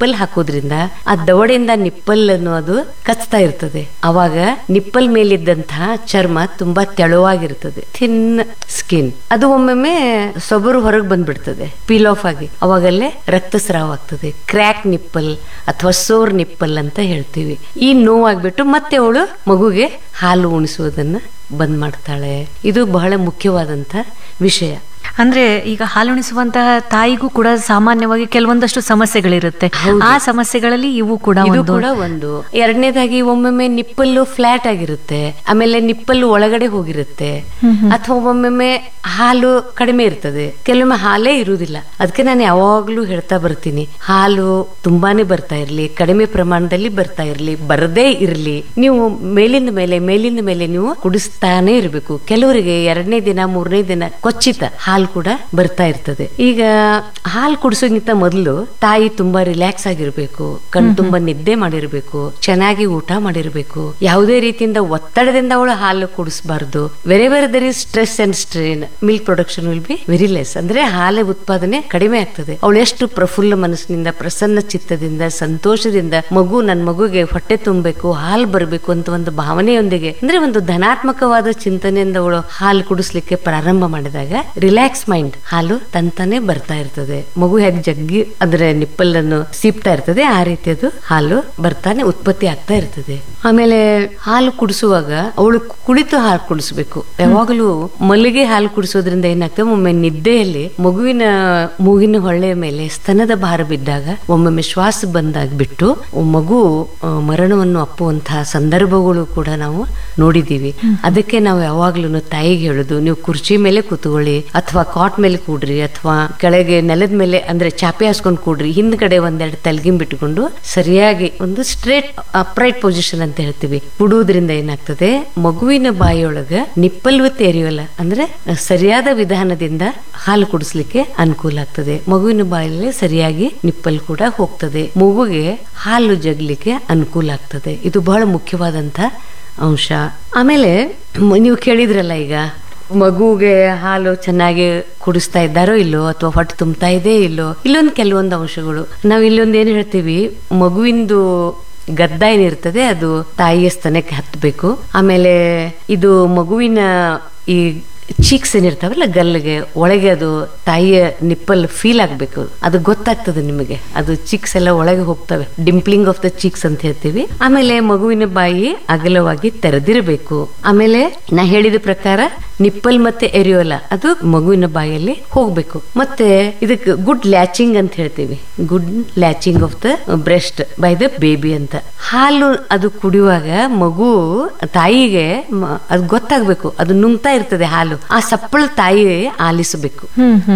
ಹಾಕೋದ್ರಿಂದ ಆ ದವಡೆಯಿಂದ ನಿಪ್ಪಲ್ ಅನ್ನೋದು ಕಚ್ತಾ ಇರ್ತದೆ. ಅವಾಗ ನಿಪ್ಪಲ್ ಮೇಲಿದ್ದಂತಹ ಚರ್ಮ ತುಂಬಾ ತೆಳುವಾಗಿರ್ತದೆ, ಥಿನ್ ಸ್ಕಿನ್. ಅದು ಒಮ್ಮೊಮ್ಮೆ ಸೊಬರು ಹೊರಗೆ ಬಂದ್ಬಿಡ್ತದೆ ಪೀಲ್ ಆಫ್ ಆಗಿ. ಅವಾಗಲ್ಲೇ ರಕ್ತಸ್ರಾವ ಆಗ್ತದೆ. ಕ್ರ್ಯಾಕ್ ನಿಪ್ಪಲ್ ಅಥವಾ ಸೋರ್ ನಿಪ್ಪಲ್ ಅಂತ ಹೇಳ್ತೀವಿ. ಈ ನೋವಾಗ್ಬಿಟ್ಟು ಮತ್ತೆ ಅವಳು ಮಗುಗೆ ಹಾಲು ಉಣಿಸುವುದನ್ನ ಬಂದ್ ಮಾಡ್ತಾಳೆ. ಇದು ಬಹಳ ಮುಖ್ಯವಾದಂತ ವಿಷಯ. ಅಂದ್ರೆ ಈಗ ಹಾಲುಣಿಸುವಂತಹ ತಾಯಿಗೂ ಕೂಡ ಸಾಮಾನ್ಯವಾಗಿ ಕೆಲವೊಂದಷ್ಟು ಸಮಸ್ಯೆಗಳಿರುತ್ತೆ. ಆ ಸಮಸ್ಯೆಗಳಲ್ಲಿ ಇವು ಕೂಡ ಒಂದು. ಎರಡನೇದಾಗಿ ಒಮ್ಮೊಮ್ಮೆ ನಿಪ್ಪಲ್ಲು ಫ್ಲಾಟ್ ಆಗಿರುತ್ತೆ, ಆಮೇಲೆ ನಿಪ್ಪಲ್ಲು ಒಳಗಡೆ ಹೋಗಿರುತ್ತೆ, ಅಥವಾ ಒಮ್ಮೊಮ್ಮೆ ಹಾಲು ಕಡಿಮೆ ಇರ್ತದೆ, ಕೆಲವೊಮ್ಮೆ ಹಾಲೇ ಇರುವುದಿಲ್ಲ. ಅದಕ್ಕೆ ನಾನು ಯಾವಾಗ್ಲೂ ಹೇಳ್ತಾ ಬರ್ತೀನಿ, ಹಾಲು ತುಂಬಾನೇ ಬರ್ತಾ ಇರ್ಲಿ, ಕಡಿಮೆ ಪ್ರಮಾಣದಲ್ಲಿ ಬರ್ತಾ ಇರ್ಲಿ, ಬರದೇ ಇರ್ಲಿ, ನೀವು ಮೇಲಿಂದ ಮೇಲೆ ನೀವು ಕುಡಿಸ್ತಾನೆ ಇರಬೇಕು. ಕೆಲವರಿಗೆ 2ನೇ ದಿನ 3ನೇ ದಿನ ಕೊಚ್ಚಿತ ಹಾಲು ಕೂಡ ಬರ್ತಾ ಇರ್ತದೆ. ಈಗ ಹಾಲು ಕುಡಿಸೋಕ್ಕಿಂತ ಮೊದಲು ತಾಯಿ ತುಂಬಾ ರಿಲ್ಯಾಕ್ಸ್ ಆಗಿರ್ಬೇಕು, ಕಣ್ ತುಂಬಾ ನಿದ್ದೆ ಮಾಡಿರ್ಬೇಕು, ಚೆನ್ನಾಗಿ ಊಟ ಮಾಡಿರ್ಬೇಕು. ಯಾವುದೇ ರೀತಿಯಿಂದ ಒತ್ತಡದಿಂದ ಅವಳು ಹಾಲು ಕುಡಿಸಬಾರ್ದು. Wherever there is stress and strain, milk production will be very less. ಅಂದ್ರೆ ಹಾಲು ಉತ್ಪಾದನೆ ಕಡಿಮೆ ಆಗ್ತದೆ. ಅವಳು ಎಷ್ಟು ಪ್ರಫುಲ್ಲ ಮನಸ್ಸಿನಿಂದ, ಪ್ರಸನ್ನ ಚಿತ್ತದಿಂದ, ಸಂತೋಷದಿಂದ ನನ್ನ ಮಗುಗೆ ಹೊಟ್ಟೆ ತುಂಬಬೇಕು, ಹಾಲು ಬರಬೇಕು ಅಂತ ಒಂದು ಭಾವನೆಯೊಂದಿಗೆ, ಅಂದ್ರೆ ಒಂದು ಧನಾತ್ಮಕವಾದ ಚಿಂತನೆಯಿಂದ ಅವಳು ಹಾಲು ಕುಡಿಸ್ಲಿಕ್ಕೆ ಪ್ರಾರಂಭ ಮಾಡಿದಾಗ ರಿಲ್ಯಾಕ್ಸ್ ಮೈಂಡ್, ಹಾಲು ತಂತಾನೆ ಬರ್ತಾ ಇರ್ತದೆ. ಮಗು ಹೇಗೆ ಜಗ್ಗಿ ಅಂದ್ರೆ ನಿಪ್ಪಲ್ ಅನ್ನು ಸೀಪ್ತಾ ಇರ್ತದೆ, ಆ ರೀತಿ ಅದು ಹಾಲು ಬರ್ತಾನೆ ಉತ್ಪತ್ತಿ ಆಗ್ತಾ ಇರ್ತದೆ. ಆಮೇಲೆ ಹಾಲು ಕುಡಿಸುವಾಗ ಅವಳು ಕುಳಿತು ಹಾಲು ಕುಡಿಸ್ಬೇಕು. ಯಾವಾಗಲೂ ಮಲ್ಲಿಗೆ ಹಾಲು ಕುಡಿಸೋದ್ರಿಂದ ಏನಾಗ್ತದೆ, ಒಮ್ಮೆ ನಿದ್ದೆಯಲ್ಲಿ ಮಗುವಿನ ಮೂಗಿನ ಹೊಳ್ಳೆಯ ಮೇಲೆ ಸ್ತನದ ಭಾರ ಬಿದ್ದಾಗ ಒಮ್ಮೊಮ್ಮೆ ಶ್ವಾಸ ಬಂದಾಗ್ಬಿಟ್ಟು ಮಗು ಮರಣವನ್ನು ಅಪ್ಪುವಂತಹ ಸಂದರ್ಭಗಳು ಕೂಡ ನಾವು ನೋಡಿದೀವಿ. ಅದಕ್ಕೆ ನಾವು ಯಾವಾಗ್ಲೂ ತಾಯಿಗೆ ಹೇಳುದು, ನೀವು ಕುರ್ಚಿ ಮೇಲೆ ಕೂತ್ಕೊಳ್ಳಿ, ಅಥವಾ ಕಾಟ್ ಮೇಲೆ ಕೂಡ್ರಿ, ಅಥವಾ ಕೆಳಗೆ ನೆಲದ ಮೇಲೆ ಅಂದ್ರೆ ಚಾಪೆ ಹಾಸ್ಕೊಂಡು ಕೂಡ್ರಿ, ಹಿಂದ್ಗಡೆ ಒಂದೆರಡು ತಲೆಗಿಂ ಬಿಟ್ಟುಕೊಂಡು ಸರಿಯಾಗಿ ಒಂದು ಸ್ಟ್ರೇಟ್ ಅಪ್ರೈಟ್ ಪೊಸಿಷನ್ ಅಂತ ಹೇಳ್ತೀವಿ. ಕುಡುವುದ್ರಿಂದ ಏನಾಗ್ತದೆ, ಮಗುವಿನ ಬಾಯಿಯೊಳಗ ನಿಪ್ಪಲ್ ವಿತ್ ಏರಿಯೋಲ ಅಂದ್ರೆ ಸರಿಯಾದ ವಿಧಾನದಿಂದ ಹಾಲು ಕುಡಿಸ್ಲಿಕ್ಕೆ ಅನುಕೂಲ ಆಗ್ತದೆ. ಮಗುವಿನ ಬಾಯಲ್ಲಿ ಸರಿಯಾಗಿ ನಿಪ್ಪಲ್ ಕೂಡ ಹೋಗ್ತದೆ, ಮಗುಗೆ ಹಾಲು ಜಗ್ಲಿಕ್ಕೆ ಅನುಕೂಲ ಆಗ್ತದೆ. ಇದು ಬಹಳ ಮುಖ್ಯವಾದಂತ ಅಂಶ. ಆಮೇಲೆ ನೀವು ಕೇಳಿದ್ರಲ್ಲ, ಈಗ ಮಗುಗೆ ಹಾಲು ಚೆನ್ನಾಗಿ ಕುಡಿಸ್ತಾ ಇದ್ದಾರೋ ಇಲ್ಲೋ, ಅಥವಾ ಹೊಟ್ಟೆ ತುಂಬ್ತಾ ಇದೆ ಇಲ್ಲೋ, ಇಲ್ಲೊಂದು ಕೆಲವೊಂದು ಅಂಶಗಳು ನಾವು ಇಲ್ಲೊಂದು ಏನ್ ಹೇಳ್ತೀವಿ, ಮಗುವಿಂದು ಗದ್ದ ಏನಿರ್ತದೆ ಅದು ತಾಯಿಯ ಸ್ತನಕ್ಕೆ ಹತ್ತಬೇಕು. ಆಮೇಲೆ ಇದು ಮಗುವಿನ ಈ ಚೀಕ್ಸ್ ಏನಿರ್ತಾವಲ್ಲ ಗಲ್ಲಿಗೆ ಒಳಗೆ, ಅದು ತಾಯಿಯ ನಿಪ್ಪಲ್ ಫೀಲ್ ಆಗ್ಬೇಕು, ಅದು ಗೊತ್ತಾಗ್ತದೆ ನಿಮಗೆ. ಅದು ಚೀಕ್ಸ್ ಎಲ್ಲ ಒಳಗೆ ಹೋಗ್ತವೆ, ಡಿಂಪ್ಲಿಂಗ್ ಆಫ್ ದ ಚೀಕ್ಸ್ ಅಂತ ಹೇಳ್ತೀವಿ. ಆಮೇಲೆ ಮಗುವಿನ ಬಾಯಿ ಅಗಲವಾಗಿ ತೆರೆದಿರಬೇಕು. ಆಮೇಲೆ ನಾ ಹೇಳಿದ ಪ್ರಕಾರ ನಿಪ್ಪಲ್ ಮತ್ತೆ ಎರಿಯೋಲ ಅದು ಮಗುವಿನ ಬಾಯಲ್ಲಿ ಹೋಗ್ಬೇಕು. ಮತ್ತೆ ಇದಕ್ಕೆ ಗುಡ್ ಲ್ಯಾಚಿಂಗ್ ಅಂತ ಹೇಳ್ತೀವಿ, good latching of the breast by the baby ಅಂತ. ಹಾಲು ಅದು ಕುಡಿಯುವಾಗ ಮಗು ತಾಯಿಗೆ ಅದು ಗೊತ್ತಾಗ್ಬೇಕು, ಅದು ನುಂಗ್ತಾ ಇರ್ತದೆ ಹಾಲು, ಆ ಸಪ್ಪಳ ತಾಯಿ ಆಲಿಸಬೇಕು.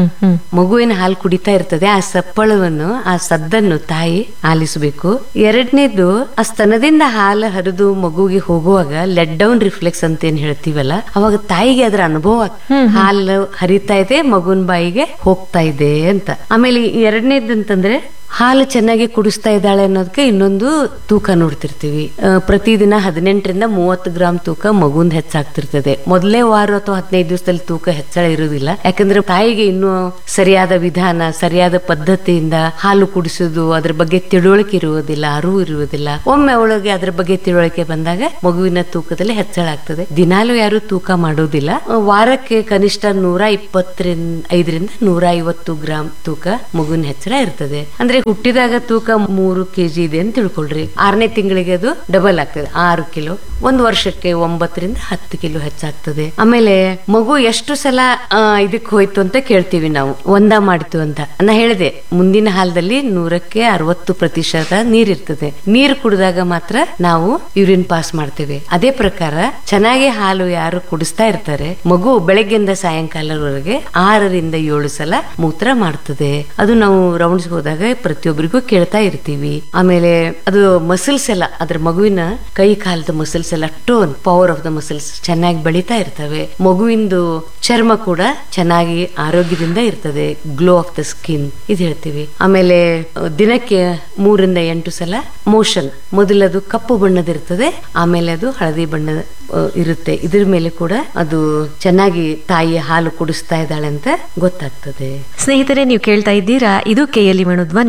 ಮಗುವಿನ ಹಾಲು ಕುಡಿತಾ ಇರ್ತದೆ, ಆ ಸಪ್ಪಳವನ್ನು, ಆ ಸದ್ದನ್ನು ತಾಯಿ ಆಲಿಸಬೇಕು. ಎರಡನೇದು, ಆ ಸ್ತನದಿಂದ ಹಾಲು ಹರಿದು ಮಗುವಿಗೆ ಹೋಗುವಾಗ ಲೆಟ್ ಡೌನ್ ರಿಫ್ಲೆಕ್ಸ್ ಅಂತ ಏನ್ ಹೇಳ್ತೀವಲ್ಲ, ಅವಾಗ ತಾಯಿಗೆ ಅದರ ಅನುಭವ, ಹಾಲು ಹರಿತಾ ಇದೆ, ಮಗುವಿನ ಬಾಯಿಗೆ ಹೋಗ್ತಾ ಇದೆ ಅಂತ. ಆಮೇಲೆ ಎರಡನೇದು ಅಂತಂದ್ರೆ ಹಾಲು ಚೆನ್ನಾಗಿ ಕುಡಿಸ್ತಾ ಇದ್ದಾಳೆ ಅನ್ನೋದಕ್ಕೆ ಇನ್ನೊಂದು ತೂಕ ನೋಡ್ತಿರ್ತೀವಿ. ಪ್ರತಿದಿನ 18ರಿಂದ 30 ಗ್ರಾಮ್ ತೂಕ ಮಗುಂದ್ ಹೆಚ್ಚಾಗ್ತಿರ್ತದೆ. ಮೊದಲೇ ವಾರ ಅಥವಾ 15 ದಿವಸದಲ್ಲಿ ತೂಕ ಹೆಚ್ಚಳ ಇರುವುದಿಲ್ಲ, ಯಾಕಂದ್ರೆ ತಾಯಿಗೆ ಇನ್ನೂ ಸರಿಯಾದ ವಿಧಾನ, ಸರಿಯಾದ ಪದ್ಧತಿಯಿಂದ ಹಾಲು ಕುಡಿಸೋದು ಅದ್ರ ಬಗ್ಗೆ ತಿಳುವಳಿಕೆ ಇರುವುದಿಲ್ಲ, ಅರಿವು ಇರುವುದಿಲ್ಲ. ಒಮ್ಮೆ ಅವಳಿಗೆ ಅದ್ರ ಬಗ್ಗೆ ತಿಳುವಳಿಕೆ ಬಂದಾಗ ಮಗುವಿನ ತೂಕದಲ್ಲಿ ಹೆಚ್ಚಳ ಆಗ್ತದೆ. ದಿನಾಲೂ ಯಾರು ತೂಕ ಮಾಡೋದಿಲ್ಲ, ವಾರಕ್ಕೆ ಕನಿಷ್ಠ 125ರಿಂದ 150 ಗ್ರಾಮ್ ತೂಕ ಮಗುವಿನ ಹೆಚ್ಚಳ ಇರ್ತದೆ. ಅಂದ್ರೆ ಹುಟ್ಟಿದಾಗ ತೂಕ 3 kg ಇದೆ ಅಂತ ತಿಳ್ಕೊಳ್ರಿ, 6ನೇ ತಿಂಗಳಿಗೆ ಅದು ಡಬಲ್ ಆಗ್ತದೆ, 6 ಕಿಲೋ. 1 ವರ್ಷಕ್ಕೆ 9ರಿಂದ 10 ಕಿಲೋ ಹೆಚ್ಚಾಗ್ತದೆ. ಆಮೇಲೆ ಮಗು ಎಷ್ಟು ಸಲ ಇದಕ್ಕೆ ಹೋಯ್ತು ಅಂತ ಕೇಳ್ತೀವಿ ನಾವು, ಒಂದ ಮಾಡಿತು ಅಂತ. ನಾ ಹೇಳಿದೆ, ಮುಂದಿನ ಹಾಲದಲ್ಲಿ 100ಕ್ಕೆ 60% ನೀರಿರ್ತದೆ. ನೀರು ಕುಡಿದಾಗ ಮಾತ್ರ ನಾವು ಯೂರಿನ್ ಪಾಸ್ ಮಾಡ್ತೇವೆ. ಅದೇ ಪ್ರಕಾರ ಚೆನ್ನಾಗಿ ಹಾಲು ಯಾರು ಕುಡಿಸ್ತಾ ಇರ್ತಾರೆ, ಮಗು ಬೆಳಗ್ಗೆಯಿಂದ ಸಾಯಂಕಾಲವರೆಗೆ 6ರಿಂದ 7 ಸಲ ಮೂತ್ರ ಮಾಡ್ತದೆ. ಅದು ನಾವು ರೌಂಡ್ಸ್ ಹೋದಾಗ ಪ್ರತಿಯೊಬ್ಬರಿಗೂ ಕೇಳ್ತಾ ಇರ್ತೀವಿ. ಆಮೇಲೆ ಅದು ಮಸಲ್ಸ್ ಎಲ್ಲ, ಅದ್ರ ಮಗುವಿನ ಕೈ ಕಾಲದ ಮಸಲ್ಸ್ ಎಲ್ಲ, tone power of the muscles ಚೆನ್ನಾಗಿ ಬೆಳೀತಾ ಇರ್ತವೆ. ಮಗುವಿಂದು ಚರ್ಮ ಕೂಡ ಚೆನ್ನಾಗಿ ಆರೋಗ್ಯದಿಂದ ಇರ್ತದೆ, ಗ್ಲೋ ಆಫ್ ದ ಸ್ಕಿನ್ ಇದು ಹೇಳ್ತೀವಿ. ಆಮೇಲೆ ದಿನಕ್ಕೆ 3ರಿಂದ 8 ಸಲ ಮೋಷನ್, ಮೊದಲದು ಕಪ್ಪು ಬಣ್ಣದಿರ್ತದೆ, ಆಮೇಲೆ ಅದು ಹಳದಿ ಬಣ್ಣದ ಇರುತ್ತೆ. ಇದ್ರ ಮೇಲೆ ಕೂಡ ಅದು ಚೆನ್ನಾಗಿ ತಾಯಿಯ ಹಾಲು ಕುಡಿಸ್ತಾ ಇದ್ದಾಳೆ ಅಂತ ಗೊತ್ತಾಗ್ತದೆ. ಸ್ನೇಹಿತರೆ, ನೀವು ಕೇಳ್ತಾ ಇದ್ದೀರಾ, ಇದು KLE ವೇಣು ಧ್ವನಿ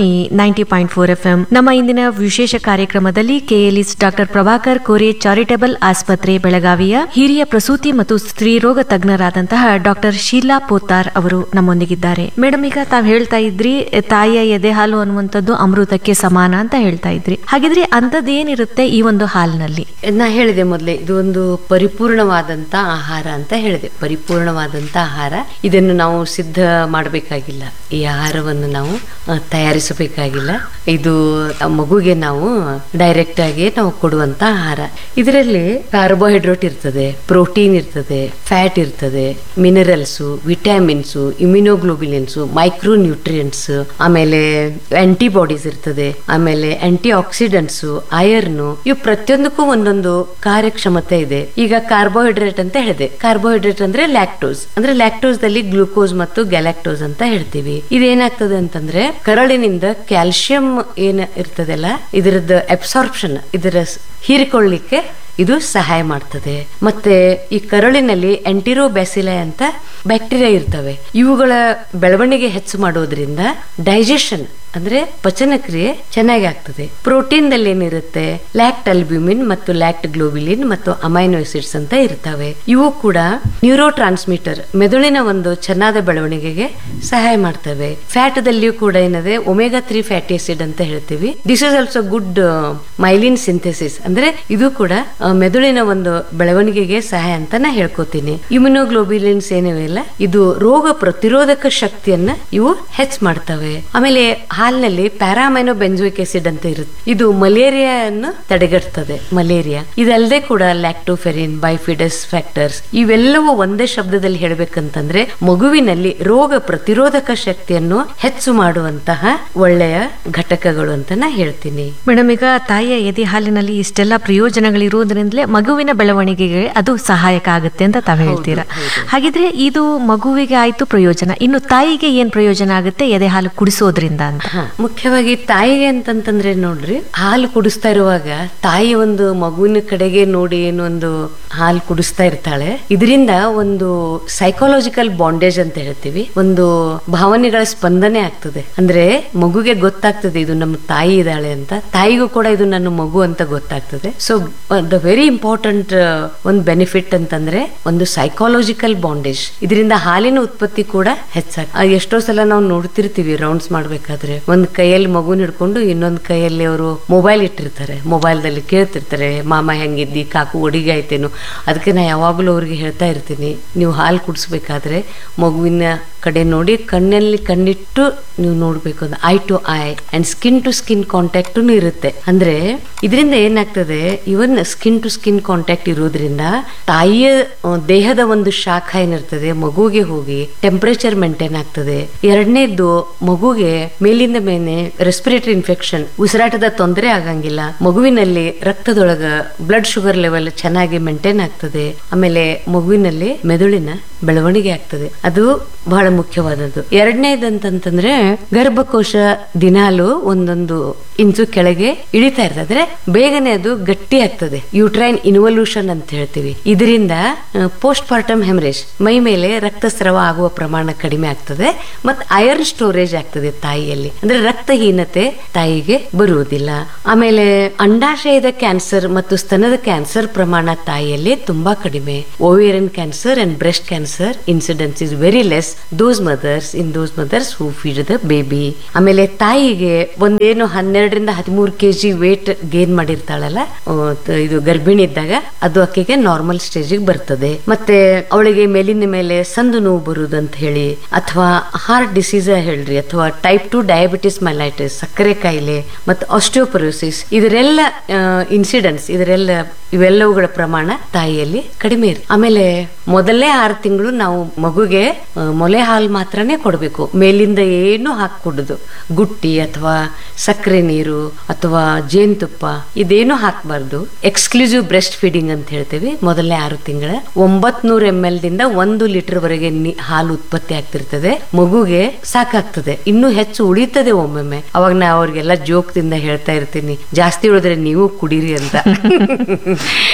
ಧ್ವನಿ 90.4 FM. ನಮ್ಮ ಇಂದಿನ ವಿಶೇಷ ಕಾರ್ಯಕ್ರಮದಲ್ಲಿ KLES doctor Prabhakar Kore charitable ಆಸ್ಪತ್ರೆ ಬೆಳಗಾವಿಯ ಹಿರಿಯ ಪ್ರಸೂತಿ ಮತ್ತು ಸ್ತ್ರೀರೋಗ ತಜ್ಞರಾದಂತಹ ಡಾಕ್ಟರ್ ಶೀಲಾ ಪೋತಾರ್ ಅವರು ನಮ್ಮೊಂದಿಗಿದ್ದಾರೆ. ಮೇಡಮ್, ಈಗ ತಾವ್ ಹೇಳ್ತಾ ಇದ್ರಿ ತಾಯಿಯ ಎದೆ ಹಾಲು ಅನ್ನುವಂಥದ್ದು ಅಮೃತಕ್ಕೆ ಸಮಾನ ಅಂತ ಹೇಳ್ತಾ ಇದ್ರಿ. ಹಾಗಿದ್ರೆ ಅಂತದ್ದೇನಿರುತ್ತೆ ಈ ಒಂದು ಹಾಲಿನಲ್ಲಿ? ನಾ ಹೇಳಿದೆ ಮೊದಲೇ, ಇದು ಒಂದು ಪರಿಪೂರ್ಣವಾದಂತ ಆಹಾರ ಅಂತ ಹೇಳಿದೆ. ಪರಿಪೂರ್ಣವಾದಂತ ಆಹಾರ, ಇದನ್ನು ನಾವು ಸಿದ್ಧ ಮಾಡಬೇಕಾಗಿಲ್ಲ. ಈ ಆಹಾರವನ್ನು ನಾವು ತಯಾರಿಸಬೇಕಾಗಿಲ್ಲ. ಇದು ಮಗುಗೆ ನಾವು ಡೈರೆಕ್ಟ್ ಆಗಿ ನಾವು ಕೊಡುವಂತ ಆಹಾರ. ಇದರಲ್ಲಿ ಕಾರ್ಬೋಹೈಡ್ರೇಟ್ ಇರ್ತದೆ, ಪ್ರೋಟೀನ್ ಇರ್ತದೆ, ಫ್ಯಾಟ್ ಇರ್ತದೆ, minerals, vitamins, immunoglobulins, micro nutrients, ಆಮೇಲೆ ಆಂಟಿಬಾಡೀಸ್ ಇರ್ತದೆ, ಆಮೇಲೆ ಆಂಟಿ ಆಕ್ಸಿಡೆಂಟ್ಸ್, ಐರನ್, ಇವು ಪ್ರತಿಯೊಂದಕ್ಕೂ ಒಂದೊಂದು ಕಾರ್ಯಕ್ಷಮತೆ ಇದೆ. ಈಗ ಕಾರ್ಬೋಹೈಡ್ರೇಟ್ ಅಂತ ಹೇಳಿದೆ. ಕಾರ್ಬೋಹೈಡ್ರೇಟ್ ಅಂದ್ರೆ ಲ್ಯಾಕ್ಟೋಸ್, ಅಂದ್ರೆ ಲ್ಯಾಕ್ಟೋಸ್ ದಲ್ಲಿ ಗ್ಲೂಕೋಸ್ ಮತ್ತು ಗ್ಯಾಲಾಕ್ಟೋಸ್ ಅಂತ ಹೇಳ್ತೀವಿ. ಇದೇನಾಗ್ತದೆ ಅಂತಂದ್ರೆ ಕರಳಿನಿಂದ ಕ್ಯಾಲ್ಸಿಯಂ ಏನ್ ಇರ್ತದಲ್ಲ, ಇದರದ್ದು ಅಬ್ಸಾರ್ಪ್ಷನ್, ಇದರ ಹೀರಿಕೊಳ್ಳಿಕ್ಕೆ ಇದು ಸಹಾಯ ಮಾಡ್ತದೆ. ಮತ್ತೆ ಈ ಕರಳಿನಲ್ಲಿ ಎಂಟಿರೋಬ್ಯಾಸಿಲೈ ಅಂತ ಬ್ಯಾಕ್ಟೀರಿಯಾ ಇರ್ತವೆ. ಇವುಗಳ ಬೆಳವಣಿಗೆ ಹೆಚ್ಚು ಮಾಡೋದ್ರಿಂದ ಡೈಜೆಷನ್ ಅಂದ್ರೆ ಪಚನ ಕ್ರಿಯೆ ಚೆನ್ನಾಗಿ ಆಗ್ತದೆ. ಪ್ರೋಟೀನ್ ದಲ್ಲಿ ಏನಿರುತ್ತೆ, ಲ್ಯಾಕ್ಟ್ ಅಲ್ಬ್ಯೂಮಿನ್ ಮತ್ತು ಲ್ಯಾಕ್ಟ್ ಗ್ಲೋಬಿಲಿನ್ ಮತ್ತು ಅಮೈನೋ ಆಸಿಡ್ಸ್ ಅಂತ ಇರ್ತವೆ. ಇವು ಕೂಡ ನ್ಯೂರೋ ಟ್ರಾನ್ಸ್ಮಿಟರ್, ಮೆದುಳಿನ ಒಂದು ಚೆನ್ನಾದ ಬೆಳವಣಿಗೆಗೆ ಸಹಾಯ ಮಾಡ್ತವೆ. ಫ್ಯಾಟ್ ದಲ್ಲಿಯೂ ಕೂಡ ಏನಿದೆ, ಒಮೆಗಾ 3 ಫ್ಯಾಟಿ ಆಸಿಡ್ ಅಂತ ಹೇಳ್ತೀವಿ. This is also good myelin synthesis, ಅಂದ್ರೆ ಇದು ಕೂಡ ಮೆದುಳಿನ ಒಂದು ಬೆಳವಣಿಗೆಗೆ ಸಹಾಯ ಅಂತ ನಾ ಹೇಳ್ಕೊತೀನಿ. ಇಮ್ಯುನೋಗ್ಲೋಬುಲಿನ್ಸ್ ಏನಿವೆಲ್ಲ, ಇದು ರೋಗ ಪ್ರತಿರೋಧಕ ಶಕ್ತಿಯನ್ನ ಇವು ಹೆಚ್ಚು ಮಾಡ್ತವೆ. ಆಮೇಲೆ ಹಾಲಿನಲ್ಲಿ ಪ್ಯಾರಾಮೈನೋ ಬೆಂಜೋಯಿಕ್ ಆಸಿಡ್ ಅಂತ ಇರುತ್ತೆ. ಇದು ಮಲೇರಿಯಾವನ್ನು ತಡೆಗಟ್ಟುತ್ತದೆ. ಮಲೇರಿಯಾ ಇದಲ್ಲದೆ ಕೂಡ ಲ್ಯಾಕ್ಟೋಫೆರಿನ್, ಬೈಫಿಡಸ್ ಫ್ಯಾಕ್ಟರ್ಸ್, ಇವೆಲ್ಲವೂ ಒಂದೇ ಶಬ್ದದಲ್ಲಿ ಹೇಳ್ಬೇಕಂತಂದ್ರೆ ಮಗುವಿನಲ್ಲಿ ರೋಗ ಪ್ರತಿರೋಧಕ ಶಕ್ತಿಯನ್ನು ಹೆಚ್ಚು ಮಾಡುವಂತಹ ಒಳ್ಳೆಯ ಘಟಕಗಳು ಅಂತ ನಾ ಹೇಳ್ತೀನಿ. ಮೇಡಮ್, ಈಗ ತಾಯಿಯ ಎದೆ ಹಾಲಿನಲ್ಲಿ ಇಷ್ಟೆಲ್ಲ ಪ್ರಯೋಜನಗಳಿರುವುದರಿಂದಲೇ ಮಗುವಿನ ಬೆಳವಣಿಗೆಗೆ ಅದು ಸಹಾಯಕ ಆಗುತ್ತೆ ಅಂತ ತಾವು ಹೇಳ್ತೀರಾ. ಹಾಗಿದ್ರೆ ಇದು ಮಗುವಿಗೆ ಆಯ್ತು ಪ್ರಯೋಜನ, ಇನ್ನು ತಾಯಿಗೆ ಏನ್ ಪ್ರಯೋಜನ ಆಗುತ್ತೆ ಎದೆ ಹಾಲು ಕುಡಿಸೋದ್ರಿಂದ ಅಂತ? ಮುಖ್ಯವಾಗಿ ತಾಯಿಗೆ ಅಂತಂತಂದ್ರೆ ನೋಡ್ರಿ, ಹಾಲು ಕುಡಿಸ್ತಾ ಇರುವಾಗ ತಾಯಿ ಒಂದು ಮಗುವಿನ ಕಡೆಗೆ ನೋಡಿ ಏನು ಒಂದು ಹಾಲು ಕುಡಿಸ್ತಾ ಇರ್ತಾಳೆ. ಇದರಿಂದ ಒಂದು ಸೈಕಾಲಜಿಕಲ್ ಬಾಂಡೇಜ್ ಅಂತ ಹೇಳ್ತೀವಿ, ಒಂದು ಭಾವನೆಗಳ ಸ್ಪಂದನೆ ಆಗ್ತದೆ. ಅಂದ್ರೆ ಮಗುಗೆ ಗೊತ್ತಾಗ್ತದೆ ಇದು ನಮ್ಮ ತಾಯಿ ಇದ್ದಾಳೆ ಅಂತ, ತಾಯಿಗೂ ಕೂಡ ಇದು ನನ್ನ ಮಗು ಅಂತ ಗೊತ್ತಾಗ್ತದೆ. ಸೊ ದ ವೆರಿ ಇಂಪಾರ್ಟೆಂಟ್ ಒಂದು ಬೆನಿಫಿಟ್ ಅಂತಂದ್ರೆ ಒಂದು ಸೈಕಾಲಜಿಕಲ್ ಬಾಂಡೇಜ್. ಇದರಿಂದ ಹಾಲಿನ ಉತ್ಪತ್ತಿ ಕೂಡ ಹೆಚ್ಚಾಗ್ತದೆ. ಎಷ್ಟೋ ಸಲ ನಾವು ನೋಡ್ತಿರ್ತೀವಿ ರೌಂಡ್ಸ್ ಮಾಡ್ಬೇಕಾದ್ರೆ, ಒಂದ್ ಕೈಯಲ್ಲಿ ಮಗುನ ಹಿಡ್ಕೊಂಡು ಇನ್ನೊಂದ್ ಕೈಯಲ್ಲಿ ಅವರು ಮೊಬೈಲ್ ಇಟ್ಟಿರ್ತಾರೆ. ಮೊಬೈಲ್ ದಲ್ಲಿ ಕೇಳ್ತಿರ್ತಾರೆ, ಮಾಮ ಹೆಂಗಿದ್ದಿ, ಕಾಕು ಒಡಿಗೆ ಆಯ್ತೇನು. ಅದಕ್ಕೆ ನಾ ಯಾವಾಗ್ಲೂ ಅವ್ರಿಗೆ ಹೇಳ್ತಾ ಇರ್ತೀನಿ, ನೀವು ಹಾಲು ಕುಡಿಸ್ಬೇಕಾದ್ರೆ ಮಗುವಿನ ಕಡೆ ನೋಡಿ ಕಣ್ಣಲ್ಲಿ ಕಣ್ಣಿಟ್ಟು ನೀವು ನೋಡ್ಬೇಕು. ಅಂದ್ರೆ I to I and skin to skin contact ಇರುತ್ತೆ. ಅಂದ್ರೆ ಇದರಿಂದ ಏನಾಗ್ತದೆ, even skin to skin contact ಇರೋದ್ರಿಂದ ತಾಯಿಯ ದೇಹದ ಒಂದು ಶಾಖ ಏನಿರ್ತದೆ ಮಗುಗೆ ಹೋಗಿ ಟೆಂಪರೇಚರ್ ಮೇಂಟೈನ್ ಆಗ್ತದೆ. ಎರಡನೇದ್ದು, ಮಗುಗೆ ಮೇಲಿಂದ ಮೇಲೆ ರೆಸ್ಪಿರೇಟರಿ ಇನ್ಫೆಕ್ಷನ್, ಉಸಿರಾಟದ ತೊಂದರೆ ಆಗಂಗಿಲ್ಲ. ಮಗುವಿನಲ್ಲಿ ರಕ್ತದೊಳಗ ಬ್ಲಡ್ ಶುಗರ್ ಲೆವೆಲ್ ಚೆನ್ನಾಗಿ ಮೇಂಟೈನ್ ಆಗ್ತದೆ. ಆಮೇಲೆ ಮಗುವಿನಲ್ಲಿ ಮೆದುಳಿನ ಬೆಳವಣಿಗೆ ಆಗ್ತದೆ. ಅದು ಬಹಳ ಮುಖ್ಯವಾದದ್ದು. ಎರಡನೇದಂತಂದ್ರೆ ಗರ್ಭಕೋಶ ದಿನಾಲು ಒಂದೊಂದು ಇಂಚು ಕೆಳಗೆ ಇಳಿತಾ ಇರ್ತದೆ, ಬೇಗನೆ ಅದು ಗಟ್ಟಿ ಆಗ್ತದೆ. ಯೂಟ್ರೈನ್ ಇನ್ವಲ್ಯೂಷನ್ ಅಂತ ಹೇಳ್ತೀವಿ. ಇದರಿಂದ ಪೋಸ್ಟ್ ಪಾರ್ಟಮ್ ಹೆಮರೇಜ್, ಮೈ ಮೇಲೆ ರಕ್ತಸ್ರಾವ ಆಗುವ ಪ್ರಮಾಣ ಕಡಿಮೆ ಆಗ್ತದೆ. ಮತ್ತೆ ಐರನ್ ಸ್ಟೋರೇಜ್ ಆಗ್ತದೆ ತಾಯಿಯಲ್ಲಿ, ಅಂದ್ರೆ ರಕ್ತಹೀನತೆ ತಾಯಿಗೆ ಬರುವುದಿಲ್ಲ. ಆಮೇಲೆ ಅಂಡಾಶಯದ ಕ್ಯಾನ್ಸರ್ ಮತ್ತು ಸ್ತನದ ಕ್ಯಾನ್ಸರ್ ಪ್ರಮಾಣ ತಾಯಿಯಲ್ಲಿ ತುಂಬಾ ಕಡಿಮೆ. Ovarian cancer and breast cancer incidence is very less in those mother's who feed the baby. ಆಮೇಲೆ ತಾಯಿಗೆ ಒಂದೇನು 12ರಿಂದ 13 kg ವೇಟ್ ಗೇನ್ ಮಾಡಿರ್ತಾಳಲ್ಲ, ಇದು ಗರ್ಭಿಣಿ ಇದ್ದಾಗ ಅದು ಆಕೆಗೆ ನಾರ್ಮಲ್ ಸ್ಟೇಜಿಗೆ ಬರ್ತದೆ. ಮತ್ತೆ ಅವಳಿಗೆ ಮೇಲಿನ ಮೇಲೆ ಸಂದು ನೋವು ಬರುವುದು ಅಂತ ಹೇಳಿ, ಅಥವಾ ಹಾರ್ಟ್ ಡಿಸೀಸ್ ಹೇಳ್ರಿ, ಅಥವಾ ಟೈಪ್ 2 ಡಯಾಬಿಟಿಸ್ ಮೈಲೈಟಿಸ್, ಸಕ್ಕರೆ ಕಾಯಿಲೆ, ಮತ್ತು ಆಸ್ಟಿಯೋಪೊರೋಸಿಸ್, ಇದರೆಲ್ಲ ಇನ್ಸಿಡೆನ್ಸ್, ಇವೆಲ್ಲವುಗಳ ಪ್ರಮಾಣ ತಾಯಿಯಲ್ಲಿ ಕಡಿಮೆ ಇರುತ್ತೆ. ಆಮೇಲೆ ಮೊದಲನೇ 6 ತಿಂಗಳು ನಾವು ಮಗುಗೆ ಮೊಲೆ ಹಾಲು ಮಾತ್ರನೇ ಕೊಡಬೇಕು. ಮೇಲಿಂದ ಏನು ಹಾಕೂಡುದು, ಗುಟ್ಟಿ ಅಥವಾ ಸಕ್ಕರೆ ನೀರು ಅಥವಾ ಜೇನುತುಪ್ಪ ಇದೇನು ಹಾಕಬಾರ್ದು. ಎಕ್ಸ್ಕ್ಲೂಸಿವ್ ಬ್ರೆಸ್ಟ್ ಫೀಡಿಂಗ್ ಅಂತ ಹೇಳ್ತೀವಿ. ಮೊದಲನೇ 6 ತಿಂಗಳ 900 ml ದಿಂದ 1 ಲೀಟರ್ ವರೆಗೆ ಹಾಲು ಉತ್ಪತ್ತಿ ಆಗ್ತಿರ್ತದೆ. ಮಗುಗೆ ಸಾಕಾಗ್ತದೆ, ಇನ್ನೂ ಹೆಚ್ಚು ಉಳಿತದೆ ಒಮ್ಮೊಮ್ಮೆ. ಅವಾಗ ನಾ ಅವ್ರಿಗೆಲ್ಲ ಜೋಕ್ದಿಂದ ಹೇಳ್ತಾ ಇರ್ತೀನಿ, ಜಾಸ್ತಿ ಉಳಿದ್ರೆ ನೀವು ಕುಡೀರಿ ಅಂತ.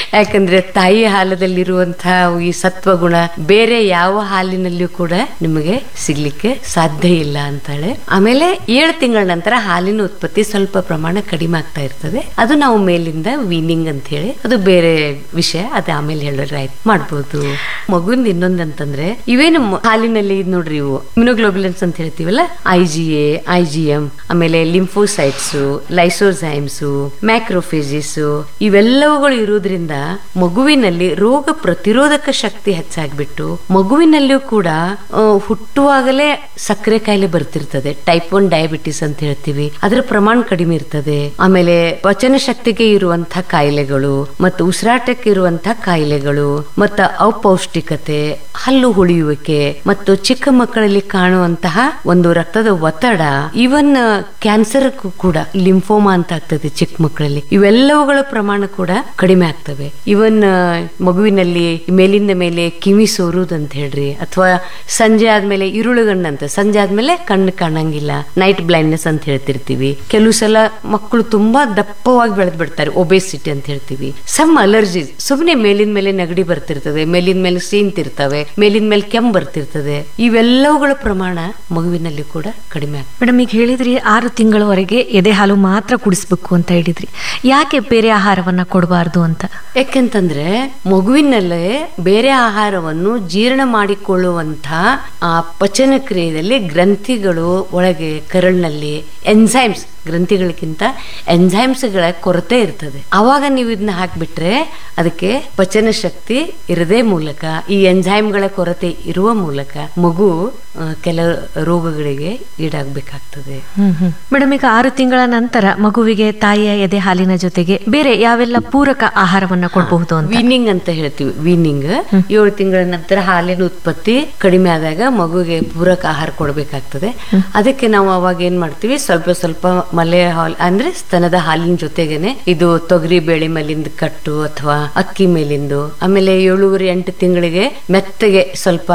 ಯಾಕಂದ್ರೆ ತಾಯಿ ಹಾಲದಲ್ಲಿರುವಂತಹ ಈ ಸತ್ವಗುಣ ಬೇರೆ ಯಾವ ಹಾಲಿನಲ್ಲಿಯೂ ಕೂಡ ನಿಮಗೆ ಸಿಗ್ಲಿಕ್ಕೆ ಸಾಧ್ಯ ಇಲ್ಲ ಅಂತಾಳೆ. ಆಮೇಲೆ 7 ತಿಂಗಳ ನಂತರ ಹಾಲಿನ ಉತ್ಪತ್ತಿ ಸ್ವಲ್ಪ ಪ್ರಮಾಣ ಕಡಿಮೆ ಆಗ್ತಾ ಇರ್ತದೆ. ಅದು ನಾವು ಮೇಲಿಂದ ವೀನಿಂಗ್ ಅಂತ ಹೇಳಿ, ಅದು ಬೇರೆ ವಿಷಯ, ಅದು ಆಮೇಲೆ ಹೇಳಿದ್ರೆ ಆಯ್ತು ಮಾಡ್ಬೋದು. ಮಗುವಿಂದ ಇನ್ನೊಂದಂತಂದ್ರೆ ಇವೇನು ಹಾಲಿನಲ್ಲಿ ನೋಡ್ರಿ, ಇವು ಇಮ್ಯುನೋಗ್ಲೋಬುಲಿನ್ಸ್ ಅಂತ ಹೇಳ್ತೀವಲ್ಲ, IgA, IgM, ಆಮೇಲೆ ಲಿಂಫೋಸೈಟ್ಸ್, ಲೈಸೋಸೈಮ್ಸ್, ಮ್ಯಾಕ್ರೋಫೇಜಿಸ್, ಇವೆಲ್ಲವುಗಳು ಇರುವುದರಿಂದ ಮಗುವಿನಲ್ಲಿ ರೋಗ ಪ್ರತಿರೋಧಕ ಶಕ್ತಿ ಹೆಚ್ಚಾಗ್ಬಿಟ್ಟು ಮಗುವಿನಲ್ಲಿಯೂ ಕೂಡ ಹುಟ್ಟುವಾಗಲೇ ಸಕ್ಕರೆ ಕಾಯಿಲೆ ಬರ್ತಿರ್ತದೆ. ಟೈಪ್ 1 ಡಯಾಬಿಟಿಸ್ ಅಂತ ಹೇಳ್ತೀವಿ, ಅದರ ಪ್ರಮಾಣ ಕಡಿಮೆ ಇರ್ತದೆ. ಆಮೇಲೆ ಪಚನ ಶಕ್ತಿಗೆ ಇರುವಂತಹ ಕಾಯಿಲೆಗಳು ಮತ್ತು ಉಸಿರಾಟಕ್ಕೆ ಇರುವಂತಹ ಕಾಯಿಲೆಗಳು ಮತ್ತು ಅಪೌಷ್ಟಿಕತೆ, ಹಲ್ಲು ಹುಳಿಯುವಿಕೆ ಮತ್ತು ಚಿಕ್ಕ ಮಕ್ಕಳಲ್ಲಿ ಕಾಣುವಂತಹ ಒಂದು ರಕ್ತದ ಒತ್ತಡ, ಇವನ್ ಕ್ಯಾನ್ಸರ್ ಕೂಡ ಲಿಂಫೋಮಾ ಅಂತ ಆಗ್ತದೆ ಚಿಕ್ಕ ಮಕ್ಕಳಲ್ಲಿ, ಇವೆಲ್ಲವುಗಳ ಪ್ರಮಾಣ ಕೂಡ ಕಡಿಮೆ ಆಗ್ತವೆ. ಇವನ್ ಮಗುವಿನಲ್ಲಿ ಮೇಲಿಂದ ಮೇಲೆ ಕಿವಿ ಸೋರುದು ಅಂತ ಹೇಳ್ರಿ, ಅಥವಾ ಸಂಜೆ ಆದ್ಮೇಲೆ ಇರುಳುಗಣ್ಣಂತ, ಸಂಜೆ ಆದ್ಮೇಲೆ ಕಣ್ಣು ಕಾಣಂಗಿಲ್ಲ, ನೈಟ್ ಬ್ಲೈಂಡ್ನೆಸ್ ಅಂತ ಹೇಳ್ತಿರ್ತೀವಿ. ಕೆಲವು ಸಲ ಮಕ್ಕಳು ತುಂಬಾ ದಪ್ಪವಾಗಿ ಬೆಳೆದ್ ಬಿಡ್ತಾರೆ, ಒಬೇಸಿಟಿ ಅಂತ ಹೇಳ್ತೀವಿ. ಸಮ್ ಅಲರ್ಜೀಸ್, ಸುಮ್ಮನೆ ಮೇಲಿನ ಮೇಲೆ ನೆಗಡಿ ಬರ್ತಿರ್ತದೆ, ಮೇಲಿನ ಮೇಲೆ ಸೀಂತಿರ್ತವೆ, ಮೇಲಿನ ಮೇಲೆ ಕೆಮ್ಮು ಬರ್ತಿರ್ತದೆ, ಇವೆಲ್ಲವುಗಳ ಪ್ರಮಾಣ ಮಗುವಿನಲ್ಲಿ ಕೂಡ ಕಡಿಮೆ ಆಗ್ತದೆ. ಮೇಡಮ್, ಈಗ ಹೇಳಿದ್ರಿ 6 ತಿಂಗಳವರೆಗೆ ಎದೆ ಹಾಲು ಮಾತ್ರ ಕುಡಿಸ್ಬೇಕು ಅಂತ ಹೇಳಿದ್ರಿ, ಯಾಕೆ ಬೇರೆ ಆಹಾರವನ್ನ ಕೊಡಬಾರ್ದು ಅಂತ? ಯಾಕೆಂತಂದ್ರೆ ಮಗುವಿನಲ್ಲೇ ಬೇರೆ ಆಹಾರವನ್ನು ಜೀರ್ಣ ಮಾಡಿಕೊಳ್ಳುವಂತಹ ಆ ಪಚನ ಕ್ರಿಯೆಯಲ್ಲಿ ಗ್ರಂಥಿಗಳು ಒಳಗೆ ಕರಳಿನಲ್ಲಿ ಎನ್ಸೈಮ್ಸ್, ಗ್ರಂಥಿಗಳಿಗಿಂತ ಎನ್ಸೈಮ್ಸ್ಗಳ ಕೊರತೆ ಇರ್ತದೆ. ಅವಾಗ ನೀವು ಇದನ್ನ ಹಾಕ್ಬಿಟ್ರೆ ಅದಕ್ಕೆ ಪಚನ ಶಕ್ತಿ ಇರದೇ ಮೂಲಕ, ಈ ಎನ್ಸೈಮ್ಗಳ ಕೊರತೆ ಇರುವ ಮೂಲಕ ಮಗು ಕೆಲ ರೋಗಗಳಿಗೆ ಈಡಾಗಬೇಕಾಗ್ತದೆ. ಮೇಡಮ್, ಈಗ 6 ತಿಂಗಳ ನಂತರ ಮಗುವಿಗೆ ತಾಯಿಯ ಎದೆ ಹಾಲಿನ ಜೊತೆಗೆ ಬೇರೆ ಯಾವೆಲ್ಲ ಪೂರಕ ಆಹಾರವನ್ನ ಕೊಡಬಹುದು ಅಂತ? ವೀನಿಂಗ್ ಅಂತ ಹೇಳ್ತೀವಿ. ವೀನಿಂಗ್ 7 ತಿಂಗಳ ನಂತರ ಹಾಲಿನ ಉತ್ಪತ್ತಿ ಕಡಿಮೆ ಆದಾಗ ಮಗುವಿಗೆ ಪೂರಕ ಆಹಾರ ಕೊಡಬೇಕಾಗ್ತದೆ. ಅದಕ್ಕೆ ನಾವು ಅವಾಗ ಏನ್ ಮಾಡ್ತೀವಿ, ಸ್ವಲ್ಪ ಸ್ವಲ್ಪ ಮಲೆ ಹಾಲ್ ಅಂದ್ರೆ ಸ್ತನದ ಹಾಲಿನ ಜೊತೆಗೇನೆ ಇದು ತೊಗರಿ ಬೇಳೆ ಮೇಲಿಂದ ಕಟ್ಟು ಅಥವಾ ಅಕ್ಕಿ ಮೇಲಿಂದು, ಆಮೇಲೆ 7-8 ತಿಂಗಳಿಗೆ ಮೆತ್ತಗೆ ಸ್ವಲ್ಪ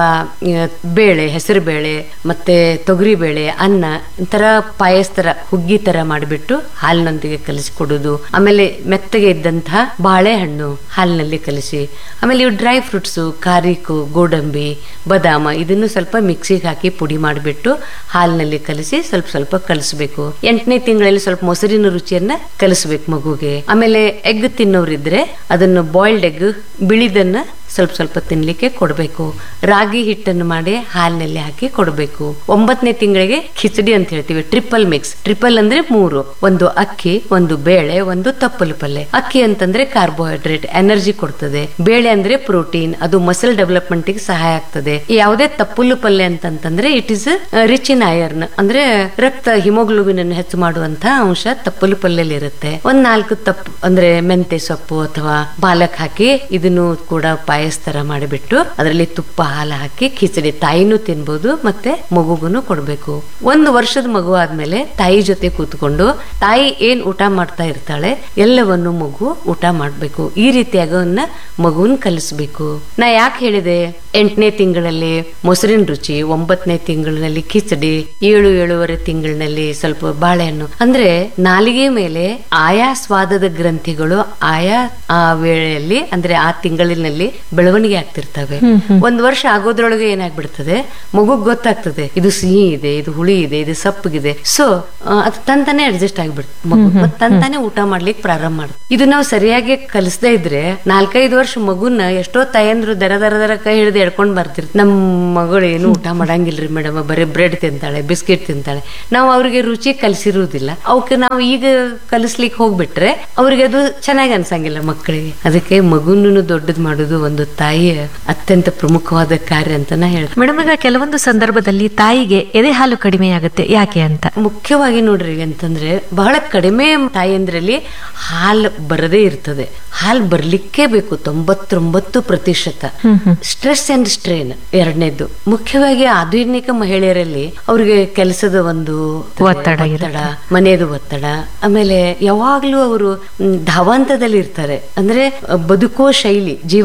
ಬೇಳೆ, ಹೆಸರು ಬೇಳೆ ಮತ್ತೆ ತೊಗರಿ ಬೇಳೆ, ಅನ್ನ ಒಂಥರ ಪಾಯಸ ತರ, ಹುಗ್ಗಿ ತರ ಮಾಡಿಬಿಟ್ಟು ಹಾಲಿನೊಂದಿಗೆ ಕಲಿಸಿ ಕೊಡುದು. ಆಮೇಲೆ ಮೆತ್ತಗೆ ಇದ್ದಂತಹ ಬಾಳೆಹಣ್ಣು ಹಾಲಿನಲ್ಲಿ ಕಲಿಸಿ, ಆಮೇಲೆ ಇವು ಡ್ರೈ ಫ್ರೂಟ್ಸ್, ಕಾರಿಕು, ಗೋಡಂಬಿ, ಬದಾಮ, ಇದನ್ನು ಸ್ವಲ್ಪ ಮಿಕ್ಸಿಗೆ ಹಾಕಿ ಪುಡಿ ಮಾಡಿಬಿಟ್ಟು ಹಾಲಿನಲ್ಲಿ ಕಲಿಸಿ ಸ್ವಲ್ಪ ಸ್ವಲ್ಪ ಕಲಿಸಬೇಕು. 8ನೇ ತಿಂಗಳಲ್ಲಿ ಸ್ವಲ್ಪ ಮೊಸರಿನ ರುಚಿಯನ್ನ ಕಲಿಸ್ಬೇಕು ಮಗುಗೆ. ಆಮೇಲೆ ಎಗ್ ತಿನ್ನೋರಿದ್ರೆ ಅದನ್ನು ಬಾಯ್ಲ್ಡ್ ಎಗ್ ಬಿಳಿದನ್ನ ಸ್ವಲ್ಪ ಸ್ವಲ್ಪ ತಿನ್ಲಿಕ್ಕೆ ಕೊಡಬೇಕು. ರಾಗಿ ಹಿಟ್ಟನ್ನು ಮಾಡಿ ಹಾಲಿನಲ್ಲಿ ಹಾಕಿ ಕೊಡಬೇಕು. 9ನೇ ತಿಂಗಳಿಗೆ ಖಿಚಡಿ ಅಂತ ಹೇಳ್ತೀವಿ, ಟ್ರಿಪಲ್ ಮಿಕ್ಸ್. ಟ್ರಿಪಲ್ ಅಂದ್ರೆ 3, ಒಂದು ಅಕ್ಕಿ, ಒಂದು ಬೇಳೆ, ಒಂದು ತಪ್ಪಲು ಪಲ್ಲೆ. ಅಕ್ಕಿ ಅಂತಂದ್ರೆ ಕಾರ್ಬೋಹೈಡ್ರೇಟ್, ಎನರ್ಜಿ ಕೊಡ್ತದೆ. ಬೇಳೆ ಅಂದ್ರೆ ಪ್ರೋಟೀನ್, ಅದು ಮಸಲ್ ಡೆವಲಪ್ಮೆಂಟ್ ಗೆ ಸಹಾಯ ಆಗ್ತದೆ. ಯಾವುದೇ ತಪ್ಪಲು ಪಲ್ಲೆ ಅಂತಂದ್ರೆ it is rich in iron, ಅಂದ್ರೆ ರಕ್ತ ಹಿಮೋಗ್ಲೋಬಿನ್ ಅನ್ನು ಹೆಚ್ಚು ಮಾಡುವಂತಹ ಅಂಶ ತಪ್ಪಲು ಪಲ್ಲೆಯಲ್ಲಿ ಇರುತ್ತೆ. 4 ತಪ್ಪು ಅಂದ್ರೆ ಮೆಂತೆ ಸೊಪ್ಪು ಅಥವಾ ಪಾಲಕ್ ಹಾಕಿ ಇದನ್ನು ಕೂಡ ಪಾಯಸ ತರ ಮಾಡಿಬಿಟ್ಟು ಅದರಲ್ಲಿ ತುಪ್ಪ, ಹಾಲು ಹಾಕಿ ಖಿಚಡಿ ತಾಯಿನೂ ತಿನ್ಬಹುದು ಮತ್ತೆ ಮಗುಗುನು ಕೊಡ್ಬೇಕು. 1 ವರ್ಷದ ಮಗು ಆದ್ಮೇಲೆ ತಾಯಿ ಜೊತೆ ಕೂತ್ಕೊಂಡು ತಾಯಿ ಏನ್ ಊಟ ಮಾಡ್ತಾ ಇರ್ತಾಳೆ ಎಲ್ಲವನ್ನು ಮಗು ಊಟ ಮಾಡ್ಬೇಕು. ಈ ರೀತಿಯಾಗಿ ಅವನ್ನ ಮಗುವನ್ ಕಲಿಸ್ಬೇಕು. ನಾ ಯಾಕೆ ಹೇಳಿದೆ 8ನೇ ತಿಂಗಳಲ್ಲಿ ಮೊಸರಿನ ರುಚಿ, 9ನೇ ತಿಂಗಳಿನಲ್ಲಿ ಖಿಚಡಿ, 7-7.5 ತಿಂಗಳಿನಲ್ಲಿ ಸ್ವಲ್ಪ ಬಾಳೆಹಣ್ಣು. ಅಂದ್ರೆ ನಾಲಿಗೆ ಮೇಲೆ ಆಯಾ ಸ್ವಾದದ ಗ್ರಂಥಿಗಳು ಆಯಾ ಆ ವೇಳೆಯಲ್ಲಿ ಅಂದ್ರೆ ಆ ತಿಂಗಳಿನಲ್ಲಿ ಬೆಳವಣಿಗೆ ಆಗ್ತಿರ್ತವೆ. 1 ವರ್ಷ ಆಗೋದ್ರೊಳಗೆ ಏನಾಗ್ಬಿಡ್ತದೆ, ಮಗುಗ್ ಗೊತ್ತಾಗ್ತದೆ ಇದು ಸಿಹಿ ಇದೆ, ಇದು ಹುಳಿ ಇದೆ, ಇದು ಸಪ್ಪಗಿದೆ. ಸೊ ಅದು ತಂತಾನೆ ಅಡ್ಜಸ್ಟ್ ಆಗ್ಬಿಡ್ತದೆ. ಮಗು ತಂತಾನೆ ಊಟ ಮಾಡ್ಲಿಕ್ಕೆ ಪ್ರಾರಂಭ ಮಾಡುತ್ತೆ. ಇದು ನಾವು ಸರಿಯಾಗಿ ಕಲಿಸದೇ ಇದ್ರೆ 4-5 ವರ್ಷ ಮಗುನ ಎಷ್ಟೋ ತಾಯಂದ್ರು ದರ ಕೈ ಹಿಡಿದು ಎಡ್ಕೊಂಡ್ ಬರ್ತಿರ್ತಾರೆ. ನಮ್ ಮಗಳು ಏನು ಊಟ ಮಾಡಂಗಿಲ್ರಿ ಮೇಡಮ್, ಬರೀ ಬ್ರೆಡ್ ತಿಂತಾಳೆ, ಬಿಸ್ಕೆಟ್ ತಿಂತಾಳೆ. ನಾವು ಅವ್ರಿಗೆ ರುಚಿ ಕಲಿಸಿರುವುದಿಲ್ಲ. ಅವಕ್ಕೆ ನಾವು ಈಗ ಕಲಿಸ್ಲಿಕ್ಕೆ ಹೋಗ್ಬಿಟ್ರೆ ಅವ್ರಿಗೆ ಅದು ಚೆನ್ನಾಗಿ ಅನ್ಸಂಗಿಲ್ಲ ಮಕ್ಕಳಿಗೆ. ಅದಕ್ಕೆ ಮಗುನೂ ದೊಡ್ಡದು ಮಾಡೋದು ಒಂದು ತಾಯಿಯ ಅತ್ಯಂತ ಪ್ರಮುಖವಾದ ಕಾರ್ಯ ಅಂತ ನಾ ಹೇಳ್ತೀನಿ. ಮೇಡಮ್, ಈಗ ಕೆಲವೊಂದು ಸಂದರ್ಭದಲ್ಲಿ ತಾಯಿಗೆ ಎದೆ ಹಾಲು ಕಡಿಮೆ ಆಗುತ್ತೆ, ಯಾಕೆ ಅಂತ? ಮುಖ್ಯವಾಗಿ ನೋಡ್ರಿ ಅಂತಂದ್ರೆ ಬಹಳ ಕಡಿಮೆ ತಾಯಂದ್ರಲ್ಲಿ ಹಾಲು ಬರದೇ ಇರ್ತದೆ. ಹಾಲು ಬರ್ಲಿಕ್ಕೆ ಬೇಕು 99%. Stress and strain 2ನೇದು. ಮುಖ್ಯವಾಗಿ ಆಧುನಿಕ ಮಹಿಳೆಯರಲ್ಲಿ ಅವ್ರಿಗೆ ಕೆಲಸದ ಒಂದು ಒತ್ತಡ, ಮನೆಯದು ಒತ್ತಡ, ಆಮೇಲೆ ಯಾವಾಗ್ಲೂ ಅವರು ಧಾವಂತದಲ್ಲಿ ಇರ್ತಾರೆ. ಅಂದ್ರೆ ಬದುಕೋ ಶೈಲಿ, ಜೀವನ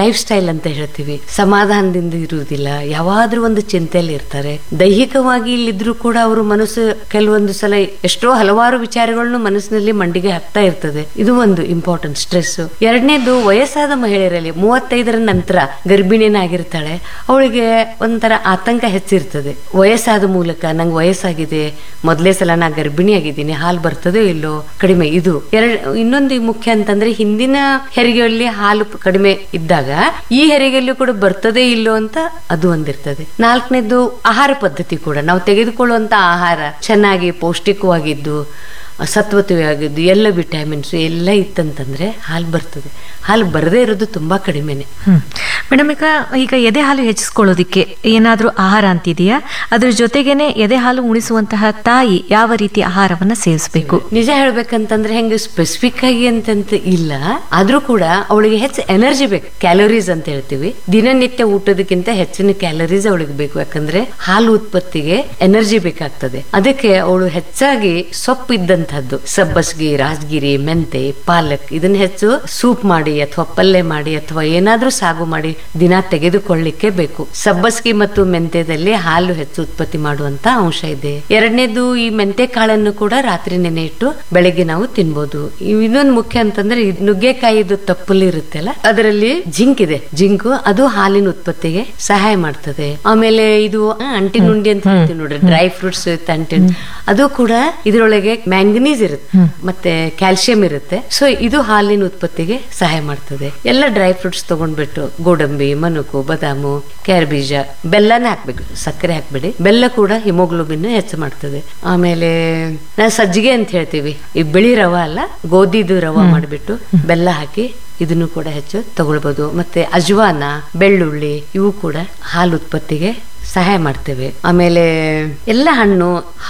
ಲೈಫ್ ಸ್ಟೈಲ್ ಅಂತ ಹೇಳ್ತೀವಿ. ಸಮಾಧಾನದಿಂದ ಇರುವುದಿಲ್ಲ, ಯಾವಾದ್ರೂ ಒಂದು ಚಿಂತೆಯಲ್ಲಿ ಇರ್ತಾರೆ. ದೈಹಿಕವಾಗಿ ಇಲ್ಲಿದ್ರು ಕೂಡ ಅವರು ಮನಸ್ಸು ಕೆಲವೊಂದು ಸಲ ಎಷ್ಟೋ ಹಲವಾರು ವಿಚಾರಗಳನ್ನು ಮನಸ್ಸಿನಲ್ಲಿ ಮಂಡಿಗೆ ಹಾಕ್ತಾ ಇರ್ತದೆ. ಇದು ಒಂದು ಇಂಪಾರ್ಟೆಂಟ್ ಸ್ಟ್ರೆಸ್. ಎರಡನೇದು ವಯಸ್ಸಾದ ಮಹಿಳೆಯರಲ್ಲಿ 35ರ ನಂತರ ಗರ್ಭಿಣಿನಾಗಿರ್ತಾಳೆ, ಅವಳಿಗೆ ಒಂಥರ ಆತಂಕ ಹೆಚ್ಚಿರ್ತದೆ. ವಯಸ್ಸಾದ ಮೂಲಕ ನಂಗೆ ವಯಸ್ಸಾಗಿದೆ, ಮೊದಲೇ ಸಲ ನಾ ಗರ್ಭಿಣಿ ಆಗಿದ್ದೀನಿ, ಹಾಲು ಬರ್ತದೋ ಇಲ್ಲೋ ಕಡಿಮೆ. ಇದು ಇನ್ನೊಂದು ಮುಖ್ಯ ಅಂತಂದ್ರೆ ಹಿಂದಿನ ಹೆರಿಗೆಯಲ್ಲಿ ಹಾಲು ಕಡಿಮೆ ಇದ್ದಾಗ ಈ ಹೆರಿಗೆಯಲ್ಲೂ ಕೂಡ ಬರ್ತದೆ ಇಲ್ಲೋ ಅಂತ ಅದು ಒಂದಿರ್ತದೆ. ನಾಲ್ಕನೇದು ಆಹಾರ ಪದ್ಧತಿ ಕೂಡ, ನಾವು ತೆಗೆದುಕೊಳ್ಳುವಂತ ಆಹಾರ ಚೆನ್ನಾಗಿ ಪೌಷ್ಟಿಕವಾಗಿದ್ದು ಸತ್ವತೆಯಾಗಿದ್ದು ಎಲ್ಲ ವಿಟಮಿನ್ಸ್ ಎಲ್ಲ ಇತ್ತಂತಂದ್ರೆ ಹಾಲು ಬರ್ತದೆ. ಹಾಲು ಬರದೇ ಇರೋದು ತುಂಬಾ ಕಡಿಮೆನೆ. ಮೇಡಮ್, ಈಗ ಎದೆ ಹಾಲು ಹೆಚ್ಚಿಸ್ಕೊಳ್ಳೋದಿಕ್ಕೆ ಏನಾದ್ರೂ ಆಹಾರ ಅಂತಿದೆಯಾ? ಅದ್ರ ಜೊತೆಗೇನೆ ಎದೆ ಹಾಲು ಉಣಿಸುವಂತಹ ತಾಯಿ ಯಾವ ರೀತಿ ಆಹಾರವನ್ನ ಸೇವಿಸಬೇಕು? ನಿಜ ಹೇಳ್ಬೇಕಂತಂದ್ರೆ ಹೆಂಗೆ ಸ್ಪೆಸಿಫಿಕ್ ಆಗಿ ಅಂತಂತ ಇಲ್ಲ, ಆದ್ರೂ ಕೂಡ ಅವಳಿಗೆ ಹೆಚ್ಚು ಎನರ್ಜಿ ಬೇಕು, ಕ್ಯಾಲೋರೀಸ್ ಅಂತ ಹೇಳ್ತೀವಿ. ದಿನನಿತ್ಯ ಊಟದಕ್ಕಿಂತ ಹೆಚ್ಚಿನ ಕ್ಯಾಲೋರೀಸ್ ಅವಳಿಗೆ ಬೇಕು. ಯಾಕಂದ್ರೆ ಹಾಲು ಉತ್ಪತ್ತಿಗೆ ಎನರ್ಜಿ ಬೇಕಾಗ್ತದೆ. ಅದಕ್ಕೆ ಅವಳು ಹೆಚ್ಚಾಗಿ ಸೊಪ್ಪು ಇದ್ದಂತಹದ್ದು, ಸಬ್ಬಸ್ಗಿ, ರಾಜಗಿರಿ, ಮೆಂತೆ, ಪಾಲಕ್ ಇದನ್ನ ಹೆಚ್ಚು ಸೂಪ್ ಮಾಡಿ ಅಥವಾ ಪಲ್ಯ ಮಾಡಿ ಅಥವಾ ಏನಾದ್ರೂ ಸಾಗು ಮಾಡಿ ದಿನ ತೆಗೆದುಕೊಳ್ಳಿಕ್ಕೆ ಬೇಕು. ಸಬ್ಬಸ್ಗಿ ಮತ್ತು ಮೆಂತೆದಲ್ಲಿ ಹಾಲು ಹೆಚ್ಚು ಉತ್ಪತ್ತಿ ಮಾಡುವಂತ ಅಂಶ ಇದೆ. ಎರಡನೇದು, ಈ ಮೆಂತೆ ಕಾಳನ್ನು ಕೂಡ ರಾತ್ರಿ ನೆನೆ ಇಟ್ಟು ಬೆಳಗ್ಗೆ ನಾವು ತಿನ್ಬಹುದು. ಇನ್ನೊಂದು ಮುಖ್ಯ ಅಂತಂದ್ರೆ ನುಗ್ಗೆಕಾಯಿದು ತಪ್ಪಲು ಇರುತ್ತಲ್ಲ, ಅದರಲ್ಲಿ ಜಿಂಕ್ ಇದೆ. ಜಿಂಕ್ ಅದು ಹಾಲಿನ ಉತ್ಪತ್ತಿಗೆ ಸಹಾಯ ಮಾಡ್ತದೆ. ಆಮೇಲೆ ಇದು ಅಂಟಿನುಂಡಿ ಅಂತ ಹೇಳ್ತೀವಿ ನೋಡ್ರಿ, ಡ್ರೈ ಫ್ರೂಟ್ಸ್ ಅಂಟಿನ್, ಅದು ಕೂಡ ಇದರೊಳಗೆ ಮ್ಯಾಂಗನೀಸ್ ಇರುತ್ತೆ ಮತ್ತೆ ಕ್ಯಾಲ್ಸಿಯಂ ಇರುತ್ತೆ. ಸೊ ಇದು ಹಾಲಿನ ಉತ್ಪತ್ತಿಗೆ ಸಹಾಯ ಮಾಡ್ತದೆ. ಎಲ್ಲ ಡ್ರೈ ಫ್ರೂಟ್ಸ್ ತಗೊಂಡ್ಬಿಟ್ಟು ಗೋಡಂಬಿ, ಮನುಕು, ಬದಾಮು, ಕ್ಯಾರ್ಬೀಜ, ಬೆಲ್ಲನ ಹಾಕ್ಬೇಕು, ಸಕ್ಕರೆ ಹಾಕ್ಬೇಡಿ. ಬೆಲ್ಲ ಕೂಡ ಹಿಮೋಗ್ಲೋಬಿನ್ ಹೆಚ್ಚು ಮಾಡ್ತದೆ. ಆಮೇಲೆ ನಾವು ಸಜ್ಜಿಗೆ ಅಂತ ಹೇಳ್ತೀವಿ, ಈ ಬಿಳಿ ರವ ಅಲ್ಲ, ಗೋಧಿದು ರವ ಮಾಡಿಬಿಟ್ಟು ಬೆಲ್ಲ ಹಾಕಿ ಇದನ್ನು ಕೂಡ ಹೆಚ್ಚು ತಗೊಳ್ಬಹುದು. ಮತ್ತೆ ಅಜ್ವಾನ, ಬೆಳ್ಳುಳ್ಳಿ ಇವು ಕೂಡ ಹಾಲು ಉತ್ಪತ್ತಿಗೆ ಸಹಾಯ ಮಾಡ್ತೇವೆ. ಆಮೇಲೆ ಎಲ್ಲ ಹಣ್ಣು,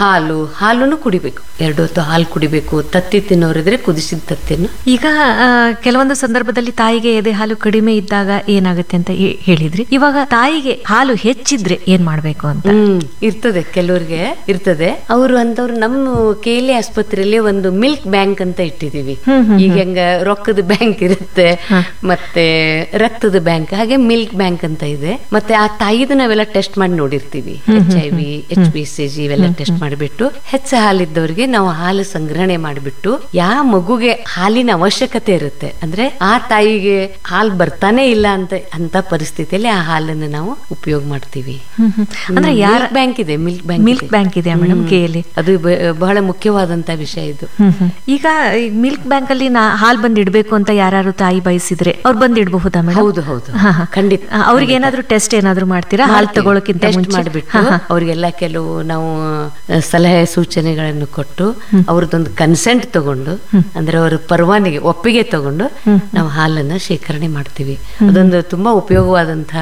ಹಾಲನ್ನು ಕುಡಿಬೇಕು. 2 ಹೊತ್ತು ಹಾಲು ಕುಡಿಬೇಕು. ತತ್ತಿ ತಿನ್ನೋರಿದ್ರೆ ಕುದಿಸಿದ ತತ್ತಿನ. ಈಗ ಕೆಲವೊಂದು ಸಂದರ್ಭದಲ್ಲಿ ತಾಯಿಗೆ ಎದೆ ಹಾಲು ಕಡಿಮೆ ಇದ್ದಾಗ ಏನಾಗುತ್ತೆ ಅಂತ ಹೇಳಿದ್ರಿ. ಇವಾಗ ತಾಯಿಗೆ ಹಾಲು ಹೆಚ್ಚಿದ್ರೆ ಏನ್ ಮಾಡ್ಬೇಕು ಅಂತ ಇರ್ತದೆ, ಕೆಲವ್ರಿಗೆ ಇರ್ತದೆ. ಅವರು ಅಂತವ್ರು ನಮ್ಮ KLE ಆಸ್ಪತ್ರೆಯಲ್ಲಿ ಒಂದು ಮಿಲ್ಕ್ ಬ್ಯಾಂಕ್ ಅಂತ ಇಟ್ಟಿದೀವಿ. ಈಗ ಹೆಂಗ ರೊಕ್ಕದ ಬ್ಯಾಂಕ್ ಇರುತ್ತೆ ಮತ್ತೆ ರಕ್ತದ ಬ್ಯಾಂಕ್, ಹಾಗೆ ಮಿಲ್ಕ್ ಬ್ಯಾಂಕ್ ಅಂತ ಇದೆ. ಮತ್ತೆ ಆ ತಾಯಿದು ನಾವೆಲ್ಲ ಟೆಸ್ಟ್ ಮಾಡಿ ನೋಡಿರ್ತೀವಿ. HIV, HbCG ಇವೆಲ್ಲ ಟೆಸ್ಟ್ ಮಾಡಿಬಿಟ್ಟು ಹೆಚ್ಚು ಹಾಲಿದ್ದವರಿಗೆ ನಾವು ಹಾಲು ಸಂಗ್ರಹಣೆ ಮಾಡಿಬಿಟ್ಟು ಯಾವ ಮಗುಗೆ ಹಾಲಿನ ಅವಶ್ಯಕತೆ ಇರುತ್ತೆ ಅಂದ್ರೆ ಆ ತಾಯಿಗೆ ಹಾಲು ಬರ್ತಾನೆ ಇಲ್ಲ ಅಂತ ಪರಿಸ್ಥಿತಿಯಲ್ಲಿ ಆ ಹಾಲನ್ನು ನಾವು ಉಪಯೋಗ ಮಾಡ್ತೀವಿ. ಅಂದ್ರೆ ಯಾರ ಬ್ಯಾಂಕ್ ಇದೆ, ಮಿಲ್ಕ್ ಬ್ಯಾಂಕ್ ಇದೆ ಮೇಡಮ್ KLE. ಅದು ಬಹಳ ಮುಖ್ಯವಾದಂತ ವಿಷಯ ಇದು. ಈಗ ಮಿಲ್ಕ್ ಬ್ಯಾಂಕ್ ಅಲ್ಲಿ ಹಾಲು ಬಂದ್ ಇಡ್ಬೇಕು ಅಂತ ಯಾರು ತಾಯಿ ಬಯಸಿದ್ರೆ ಅವ್ರು ಬಂದ್ ಇಡಬಹುದಾ ಮೇಡಮ್? ಹೌದು ಹೌದು, ಖಂಡಿತ. ಅವ್ರಿಗೆ ಏನಾದ್ರು ಟೆಸ್ಟ್ ಏನಾದ್ರು ಮಾಡ್ತೀರಾ ಹಾಲು ತಗೊಳಕ್ಕಿಂತ ಟೆಸ್ಟ್ ಮಾಡಿಬಿಟ್ಟು ಅವ್ರಿಗೆಲ್ಲ ಕೆಲವು ನಾವು ಸಲಹೆ ಸೂಚನೆಗಳನ್ನು ಕೊಟ್ಟು ಅವ್ರದ್ದೊಂದು ಕನ್ಸೆಂಟ್ ತಗೊಂಡು ಅಂದ್ರೆ ಅವರ ಪರವಾನಗಿ ಒಪ್ಪಿಗೆ ತಗೊಂಡು ನಾವು ಹಾಲನ್ನ ಶೇಖರಣೆ ಮಾಡ್ತೀವಿ. ಅದೊಂದು ತುಂಬಾ ಉಪಯೋಗವಾದಂತಹ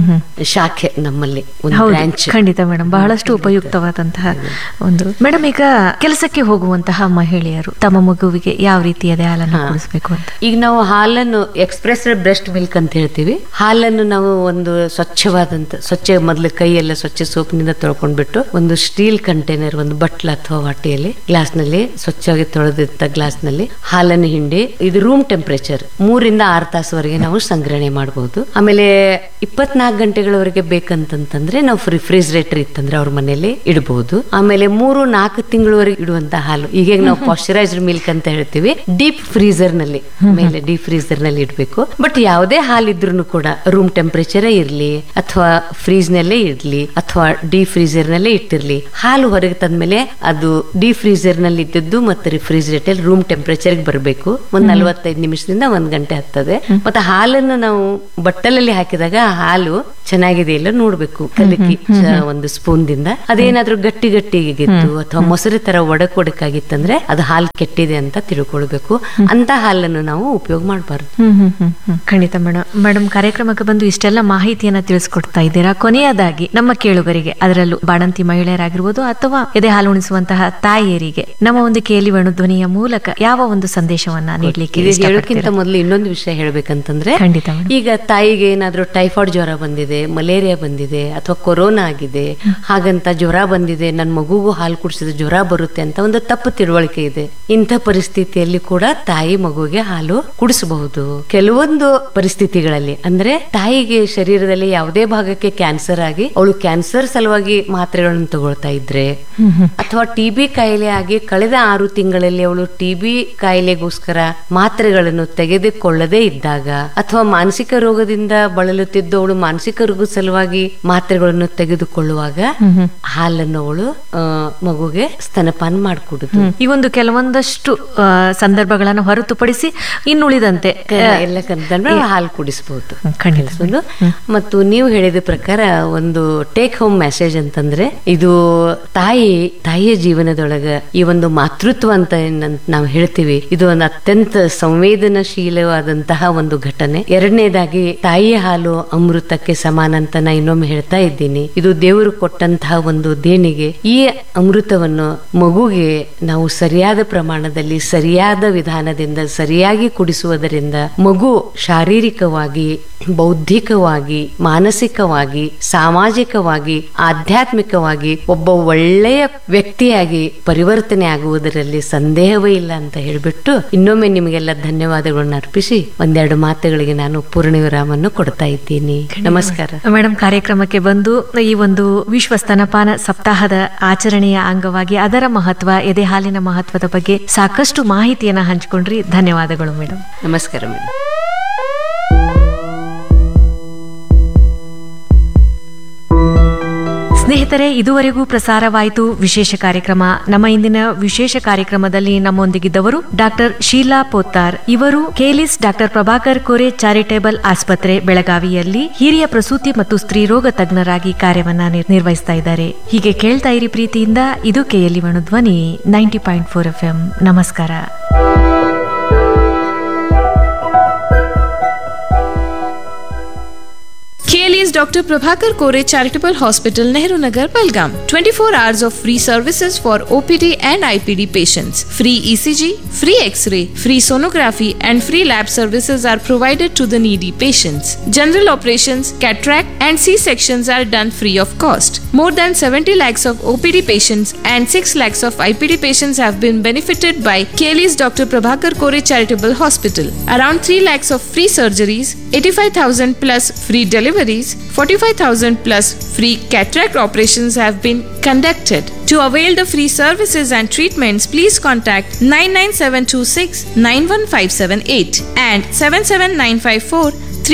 ಶಾಖೆ ನಮ್ಮಲ್ಲಿ, ಒಂದು ಬ್ರಾಂಚ್. ಖಂಡಿತ ಮೇಡಮ್, ಬಹಳಷ್ಟು ಉಪಯುಕ್ತವಾದಂತಹ ಒಂದು. ಮೇಡಮ್, ಈಗ ಕೆಲಸಕ್ಕೆ ಹೋಗುವಂತಹ ಮಹಿಳೆಯರು ತಮ್ಮ ಮಗುವಿಗೆ ಯಾವ ರೀತಿಯ ಹಾಲನ್ನು ಕುಡಿಸಬೇಕು ಅಂತ? ಈಗ ನಾವು ಹಾಲನ್ನು ಎಕ್ಸ್ಪ್ರೆಸ್ ಬ್ರೆಸ್ಟ್ ಮಿಲ್ಕ್ ಅಂತ ಹೇಳ್ತೀವಿ. ಹಾಲನ್ನು ನಾವು ಒಂದು ಸ್ವಚ್ಛ ಮೊದಲು ಕೈಯೆಲ್ಲ ಸ್ವಚ್ಛ ಸೋಪ್ನಿಂದ ತೊಳ್ಕೊಂಡ್ಬಿಟ್ಟು ಒಂದು ಸ್ಟೀಲ್ ಕಂಟೈನರ್, ಒಂದು ಬಟ್ಲ ಅಥವಾ ವಾಟಿಯಲ್ಲಿ ಗ್ಲಾಸ್ ನಲ್ಲಿ ಸ್ವಚ್ಛವಾಗಿ ತೊಳೆದಿದ್ದ ಗ್ಲಾಸ್ ನಲ್ಲಿ ಹಾಲನ್ನು ಹಿಂಡಿ, ಇದು ರೂಮ್ ಟೆಂಪರೇಚರ್ 3 ರಿಂದ 6 ತಾಸುವರೆಗೆ ನಾವು ಸಂಗ್ರಹಣೆ ಮಾಡಬಹುದು. ಆಮೇಲೆ 24 ಗಂಟೆಗಳವರೆಗೆ ಬೇಕಂತಂದ್ರೆ ನಾವು ರಿಫ್ರಿಜರೇಟರ್ ಇತ್ತಂದ್ರೆ ಅವ್ರ ಮನೆಯಲ್ಲಿ ಇಡಬಹುದು. ಆಮೇಲೆ 3-4 ತಿಂಗಳವರೆಗೆ ಇಡುವಂತ ಹಾಲು, ಈಗ ನಾವು ಪಾಶ್ಚರೈಸ್ಡ್ ಮಿಲ್ಕ್ ಅಂತ ಹೇಳ್ತೀವಿ, ಡೀಪ್ ಫ್ರೀಜರ್ ನಲ್ಲಿ ಇಡಬೇಕು. ಬಟ್ ಯಾವುದೇ ಹಾಲಿದ್ರು ಕೂಡ ರೂಮ್ ಟೆಂಪರೇಚರ್ ಇರ್ಲಿ ಅಥವಾ ಫ್ರೀಜ್ ನಲ್ಲೇ ಇಡ್ಲಿ ಅಥವಾ ಡೀಪ್ ಫ್ರೀಜರ್ ನಲ್ಲೇ ಇಟ್ಟಿರ್ಲಿ, ಹಾಲು ಹೊರಗೆ ತಂದ್ಮೇಲೆ ಅದು ಡೀಪ್ ಫ್ರೀಜರ್ ನಲ್ಲಿ ಇದ್ದದ್ದು ಮತ್ತೆ ರಿಫ್ರಿಜರೇಟರ್ ರೂಮ್ ಟೆಂಪರೇಚರ್ ಬರಬೇಕು. ಒಂದ್ 45 ನಿಮಿಷದಿಂದ 1 ಗಂಟೆ ಆಗ್ತದೆ. ಮತ್ತೆ ಹಾಲನ್ನು ನಾವು ಬಟ್ಟಲಲ್ಲಿ ಹಾಕಿದಾಗ ಹಾಲು ಚೆನ್ನಾಗಿದೆ ಇಲ್ಲ ನೋಡ್ಬೇಕು, ಕಲಕಿ ಒಂದು ಸ್ಪೂನ್ ದಿಂದ. ಅದೇನಾದ್ರೂ ಗಟ್ಟಿಗಿತ್ತು ಅಥವಾ ಮೊಸರು ತರ ಒಡಕಾಗಿತ್ತಂದ್ರೆ ಅದು ಹಾಲು ಕೆಟ್ಟಿದೆ ಅಂತ ತಿಳ್ಕೊಳ್ಬೇಕು. ಅಂತ ಹಾಲನ್ನು ನಾವು ಉಪಯೋಗ ಮಾಡಬಾರ್ದು. ಖಂಡಿತ ಮೇಡಮ್. ಕಾರ್ಯಕ್ರಮಕ್ಕೆ ಬಂದು ಇಷ್ಟೆಲ್ಲ ಮಾಹಿತಿಯನ್ನ ತಿಳಿಸ್ಕೊಡ್ತಾ ಇದ್ದೀರಾ. ಕೊನೆಯದಾಗಿ ಮುಖ್ಯವಾಗಿ ನಮ್ಮ ಕೇಳುಗರಿಗೆ, ಅದರಲ್ಲೂ ಬಾಣಂತಿ ಮಹಿಳೆಯರಾಗಿರ್ಬೋದು ಅಥವಾ ಎದೆ ಹಾಲು ಉಣಿಸುವಂತಹ ತಾಯಿಯರಿಗೆ ನಮ್ಮ ಒಂದು ಕೇಳಿವಣು ಧ್ವನಿಯ ಮೂಲಕ ಯಾವ ಒಂದು ಸಂದೇಶವನ್ನ ನೀಡಲಿಕ್ಕೆ ಹೇಳೋಕ್ಕಿಂತ ಮೊದಲು ಇನ್ನೊಂದು ವಿಷಯ ಹೇಳ್ಬೇಕಂತಂದ್ರೆ, ಖಂಡಿತ ಈಗ ತಾಯಿಗೆ ಏನಾದ್ರೂ ಟೈಫಾಯ್ಡ್ ಜ್ವರ ಬಂದಿದೆ, ಮಲೇರಿಯಾ ಬಂದಿದೆ ಅಥವಾ ಕೊರೋನಾ ಆಗಿದೆ, ಹಾಗಂತ ಜ್ವರ ಬಂದಿದೆ, ನನ್ನ ಮಗುಗೂ ಹಾಲು ಕುಡಿಸಿದ ಜ್ವರ ಬರುತ್ತೆ ಅಂತ ಒಂದು ತಪ್ಪು ತಿಳುವಳಿಕೆ ಇದೆ. ಇಂಥ ಪರಿಸ್ಥಿತಿಯಲ್ಲಿ ಕೂಡ ತಾಯಿ ಮಗುವಿಗೆ ಹಾಲು ಕುಡಿಸಬಹುದು. ಕೆಲವೊಂದು ಪರಿಸ್ಥಿತಿಗಳಲ್ಲಿ ಅಂದ್ರೆ ತಾಯಿಗೆ ಶರೀರದಲ್ಲಿ ಯಾವುದೇ ಭಾಗಕ್ಕೆ ಕ್ಯಾನ್ಸರ್ ಆಗಿ ಅವಳು ಕ್ಯಾನ್ಸರ್ ಸಲುವಾಗಿ ಮಾತ್ರೆಗಳನ್ನು ತಗೊಳ್ತಾ ಇದ್ರೆ, ಅಥವಾ ಟಿಬಿ ಕಾಯಿಲೆ ಆಗಿ ಕಳೆದ 6 ತಿಂಗಳಲ್ಲಿ ಅವಳು ಟಿಬಿ ಕಾಯಿಲೆಗೋಸ್ಕರ ಮಾತ್ರೆಗಳನ್ನು ತೆಗೆದುಕೊಳ್ಳದೇ ಇದ್ದಾಗ, ಅಥವಾ ಮಾನಸಿಕ ರೋಗದಿಂದ ಬಳಲುತ್ತಿದ್ದು ಅವಳು ಮಾನಸಿಕ ರೋಗದ ಸಲುವಾಗಿ ಮಾತ್ರೆಗಳನ್ನು ತೆಗೆದುಕೊಳ್ಳುವಾಗ ಹಾಲನ್ನು ಅವಳು ಮಗುಗೆ ಸ್ತನಪಾನ ಮಾಡಿಕೊಡುದು. ಈ ಒಂದು ಕೆಲವೊಂದಷ್ಟು ಸಂದರ್ಭಗಳನ್ನು ಹೊರತುಪಡಿಸಿ ಇನ್ನುಳಿದಂತೆ ಎಲ್ಲ ಹಾಲು ಕುಡಿಸಬಹುದು. ಮತ್ತು ನೀವು ಹೇಳಿದ ಪ್ರಕಾರ ಒಂದು ಟೇಕ್ ಹೋಮ್ ಮೆಸೇಜ್ ಅಂತಂದ್ರೆ, ಇದು ತಾಯಿಯ ಜೀವನದೊಳಗ ಈ ಒಂದು ಮಾತೃತ್ವ ಅಂತ ನಾವು ಹೇಳ್ತೀವಿ, ಇದು ಒಂದು ಅತ್ಯಂತ ಸಂವೇದನಶೀಲವಾದಂತಹ ಒಂದು ಘಟನೆ. ಎರಡನೇದಾಗಿ ತಾಯಿಯ ಹಾಲು ಅಮೃತಕ್ಕೆ ಸಮಾನ ಅಂತ ನಾ ಇನ್ನೊಮ್ಮೆ ಹೇಳ್ತಾ ಇದ್ದೀನಿ. ಇದು ದೇವರು ಕೊಟ್ಟಂತಹ ಒಂದು ದೇಣಿಗೆ. ಈ ಅಮೃತವನ್ನು ಮಗುಗೆ ನಾವು ಸರಿಯಾದ ಪ್ರಮಾಣದಲ್ಲಿ, ಸರಿಯಾದ ವಿಧಾನದಿಂದ ಸರಿಯಾಗಿ ಕುಡಿಸುವುದರಿಂದ ಮಗು ಶಾರೀರಿಕವಾಗಿ, ಬೌದ್ಧಿಕವಾಗಿ, ಮಾನಸಿಕವಾಗಿ, ಸಾಮಾಜಿಕವಾಗಿ, ಆಧ್ಯಾತ್ಮಿಕವಾಗಿ ಒಬ್ಬ ಒಳ್ಳೆಯ ವ್ಯಕ್ತಿಯಾಗಿ ಪರಿವರ್ತನೆ ಆಗುವುದರಲ್ಲಿ ಸಂದೇಹವೇ ಇಲ್ಲ ಅಂತ ಹೇಳ್ಬಿಟ್ಟು ಇನ್ನೊಮ್ಮೆ ನಿಮಗೆಲ್ಲ ಧನ್ಯವಾದಗಳನ್ನು ಅರ್ಪಿಸಿ ಒಂದೆರಡು ಮಾತುಗಳಿಗೆ ನಾನು ಪೂರ್ಣ ವಿರಾಮವನ್ನು ಕೊಡ್ತಾ ಇದ್ದೀನಿ. ನಮಸ್ಕಾರ ಮೇಡಮ್. ಕಾರ್ಯಕ್ರಮಕ್ಕೆ ಬಂದು ಈ ಒಂದು ವಿಶ್ವ ಸ್ತನಪಾನ ಸಪ್ತಾಹದ ಆಚರಣೆಯ ಅಂಗವಾಗಿ ಅದರ ಮಹತ್ವ, ಎದೆ ಹಾಲಿನ ಮಹತ್ವದ ಬಗ್ಗೆ ಸಾಕಷ್ಟು ಮಾಹಿತಿಯನ್ನ ಹಂಚಿಕೊಂಡ್ರಿ. ಧನ್ಯವಾದಗಳು ಮೇಡಮ್. ನಮಸ್ಕಾರ ಮೇಡಮ್. ಸ್ನೇಹಿತರೆ, ಇದುವರೆಗೂ ಪ್ರಸಾರವಾಯಿತು ವಿಶೇಷ ಕಾರ್ಯಕ್ರಮ. ನಮ್ಮ ಇಂದಿನ ವಿಶೇಷ ಕಾರ್ಯಕ್ರಮದಲ್ಲಿ ನಮ್ಮೊಂದಿಗಿದ್ದವರು ಡಾಕ್ಟರ್ ಶೀಲಾ ಪೋತ್ತಾರ್. ಇವರು ಕೇಲಿಸ್ ಡಾಕ್ಟರ್ ಪ್ರಭಾಕರ್ ಕೋರೆ ಚಾರಿಟೇಬಲ್ ಆಸ್ಪತ್ರೆ ಬೆಳಗಾವಿಯಲ್ಲಿ ಹಿರಿಯ ಪ್ರಸೂತಿ ಮತ್ತು ಸ್ತ್ರೀರೋಗ ತಜ್ಞರಾಗಿ ಕಾರ್ಯವನ್ನ ನಿರ್ವಹಿಸ್ತಾ ಇದ್ದಾರೆ. ಹೀಗೆ ಕೇಳ್ತಾ ಇರಿ ಪ್ರೀತಿಯಿಂದ. ಇದು ಕೆಎಲ್ಇ ಧ್ವನಿ 90.4 FM. ನಮಸ್ಕಾರ. KLE's Dr. Prabhakar Kore Charitable Hospital, Nehru Nagar, Belgaum. 24 hours of free services for OPD and IPD patients. Free ECG, free X-ray, free sonography and free lab services are provided to the needy patients. General operations, cataract and C-sections are done free of cost. More than 70 lakhs of OPD patients and 6 lakhs of IPD patients have been benefited by KLE's Dr. Prabhakar Kore Charitable Hospital. Around 3 lakhs of free surgeries, 85,000 plus free deliveries, 45,000 plus free cataract operations have been conducted. To avail the free services and treatments, please contact 99726 91578 and 77954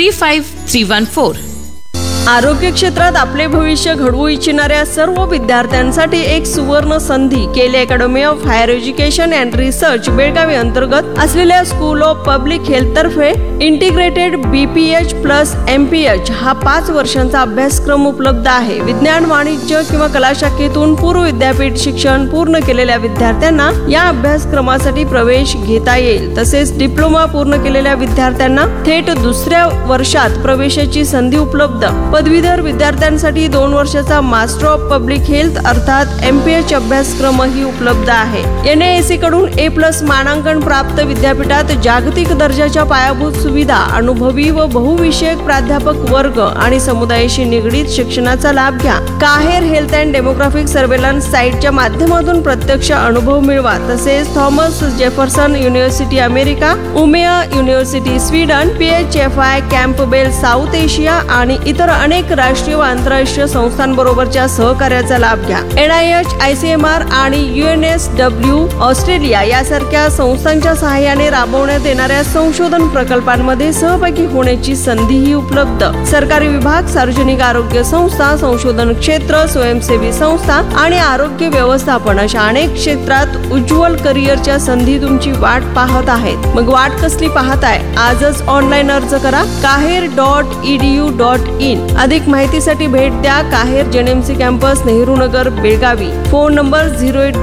35314. आरोग्य क्षेत्रात आपले भविष्य घडवू इच्छिणाऱ्या सर्व विद्यार्थ्यांसाठी एक सुवर्ण संधी केली academy of higher education and research Belagavi अंतर्गत असलेल्या स्कूल ऑफ पब्लिक हेल्थ तर्फे इंटिग्रेटेड BPH प्लस MPH हा 5 वर्षांचा अभ्यासक्रम उपलब्ध आहे. विज्ञान, वाणिज्य किंवा कला शाखेतून पूर्व विद्यापीठ शिक्षण पूर्ण केलेल्या विद्यार्थ्यांना या अभ्यासक्रमासाठी प्रवेश घेता येईल. तसेच डिप्लोमा पूर्ण केलेल्या विद्यार्थ्यांना थेट दुसऱ्या वर्षात प्रवेशाची संधी उपलब्ध. पदवीधर विद्यार्थ्यांसाठी 2 वर्षाचा मास्टर ऑफ पब्लिक हेल्थ अर्थात MPH अभ्यासक्रमही उपलब्ध आहे. NAAC कडून A+ मानांकन प्राप्त विद्यापीठात जागतिक दर्जाच्या पायाभूत सुविधा, अनुभवी व बहुविषयक प्राध्यापक वर्ग आणि समुदायाशी निगडीत शिक्षणाचा लाभ घ्या. काहेर हेल्थ अँड डेमोग्राफिक सर्वेलन्स साइटच्या माध्यमातून प्रत्यक्ष अनुभव मिळवा. तसेच Thomas Jefferson university America, उमेया university Sweden, PHFI Campbell south Asia आणि इतर अनेक राष्ट्रीय व आंतरराष्ट्रीय संस्थांबरोबरच्या सहकार्याचा लाभ घ्या. NIH, ICMR आणि UNSW ऑस्ट्रेलिया यासारख्या संस्थांच्या सहाय्याने राबवण्यात येणाऱ्या संशोधन प्रकल्पांमध्ये सहभागी होण्याची संधीही उपलब्ध. सरकारी विभाग, सार्वजनिक आरोग्य संस्था, संशोधन क्षेत्र, स्वयंसेवी संस्था आणि आरोग्य व्यवस्थापन अशा अनेक क्षेत्रात उज्ज्वल करिअरच्या संधी तुमची वाट पाहत आहेत. मग वाट कसली पाहताय? आजच ऑनलाईन अर्ज करा. kaher.edu.in. अधिक माहितीसाठी भेट द्या. काहेर JNMC campus, Nehru Nagar, Belagavi. Phone number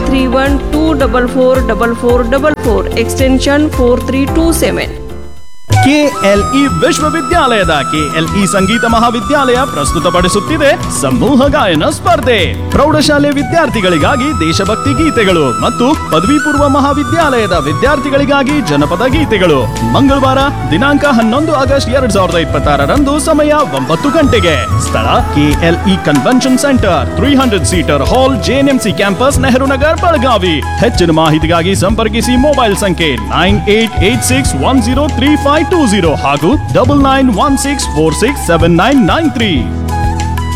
0831 2444444 extension 4327. KLE ವಿಶ್ವವಿದ್ಯಾಲಯದ ಕೆಎಲ್ಇ ಸಂಗೀತ ಮಹಾವಿದ್ಯಾಲಯ ಪ್ರಸ್ತುತಪಡಿಸುತ್ತಿದೆ ಸಮೂಹ ಗಾಯನ ಸ್ಪರ್ಧೆ. ಪ್ರೌಢಶಾಲೆ ವಿದ್ಯಾರ್ಥಿಗಳಿಗಾಗಿ ದೇಶಭಕ್ತಿ ಗೀತೆಗಳು ಮತ್ತು ಪದವಿ ಪೂರ್ವ ಮಹಾವಿದ್ಯಾಲಯದ ವಿದ್ಯಾರ್ಥಿಗಳಿಗಾಗಿ ಜನಪದ ಗೀತೆಗಳು. ಮಂಗಳವಾರ ದಿನಾಂಕ 11 ಆಗಸ್ಟ್ 2026ರಂದು ಸಮಯ 9 ಗಂಟೆಗೆ. ಸ್ಥಳ ಕೆಎಲ್ಇ ಕನ್ವೆನ್ಷನ್ ಸೆಂಟರ್, 300 ಸೀಟರ್ ಹಾಲ್, ಜೆಎನ್ಎಂಸಿ ಕ್ಯಾಂಪಸ್, ನೆಹರು ನಗರ್, ಬೆಳಗಾವಿ. ಹೆಚ್ಚಿನ ಮಾಹಿತಿಗಾಗಿ ಸಂಪರ್ಕಿಸಿ ಮೊಬೈಲ್ ಸಂಖ್ಯೆ 9886103520 ಹಾಗೂ 9916467993.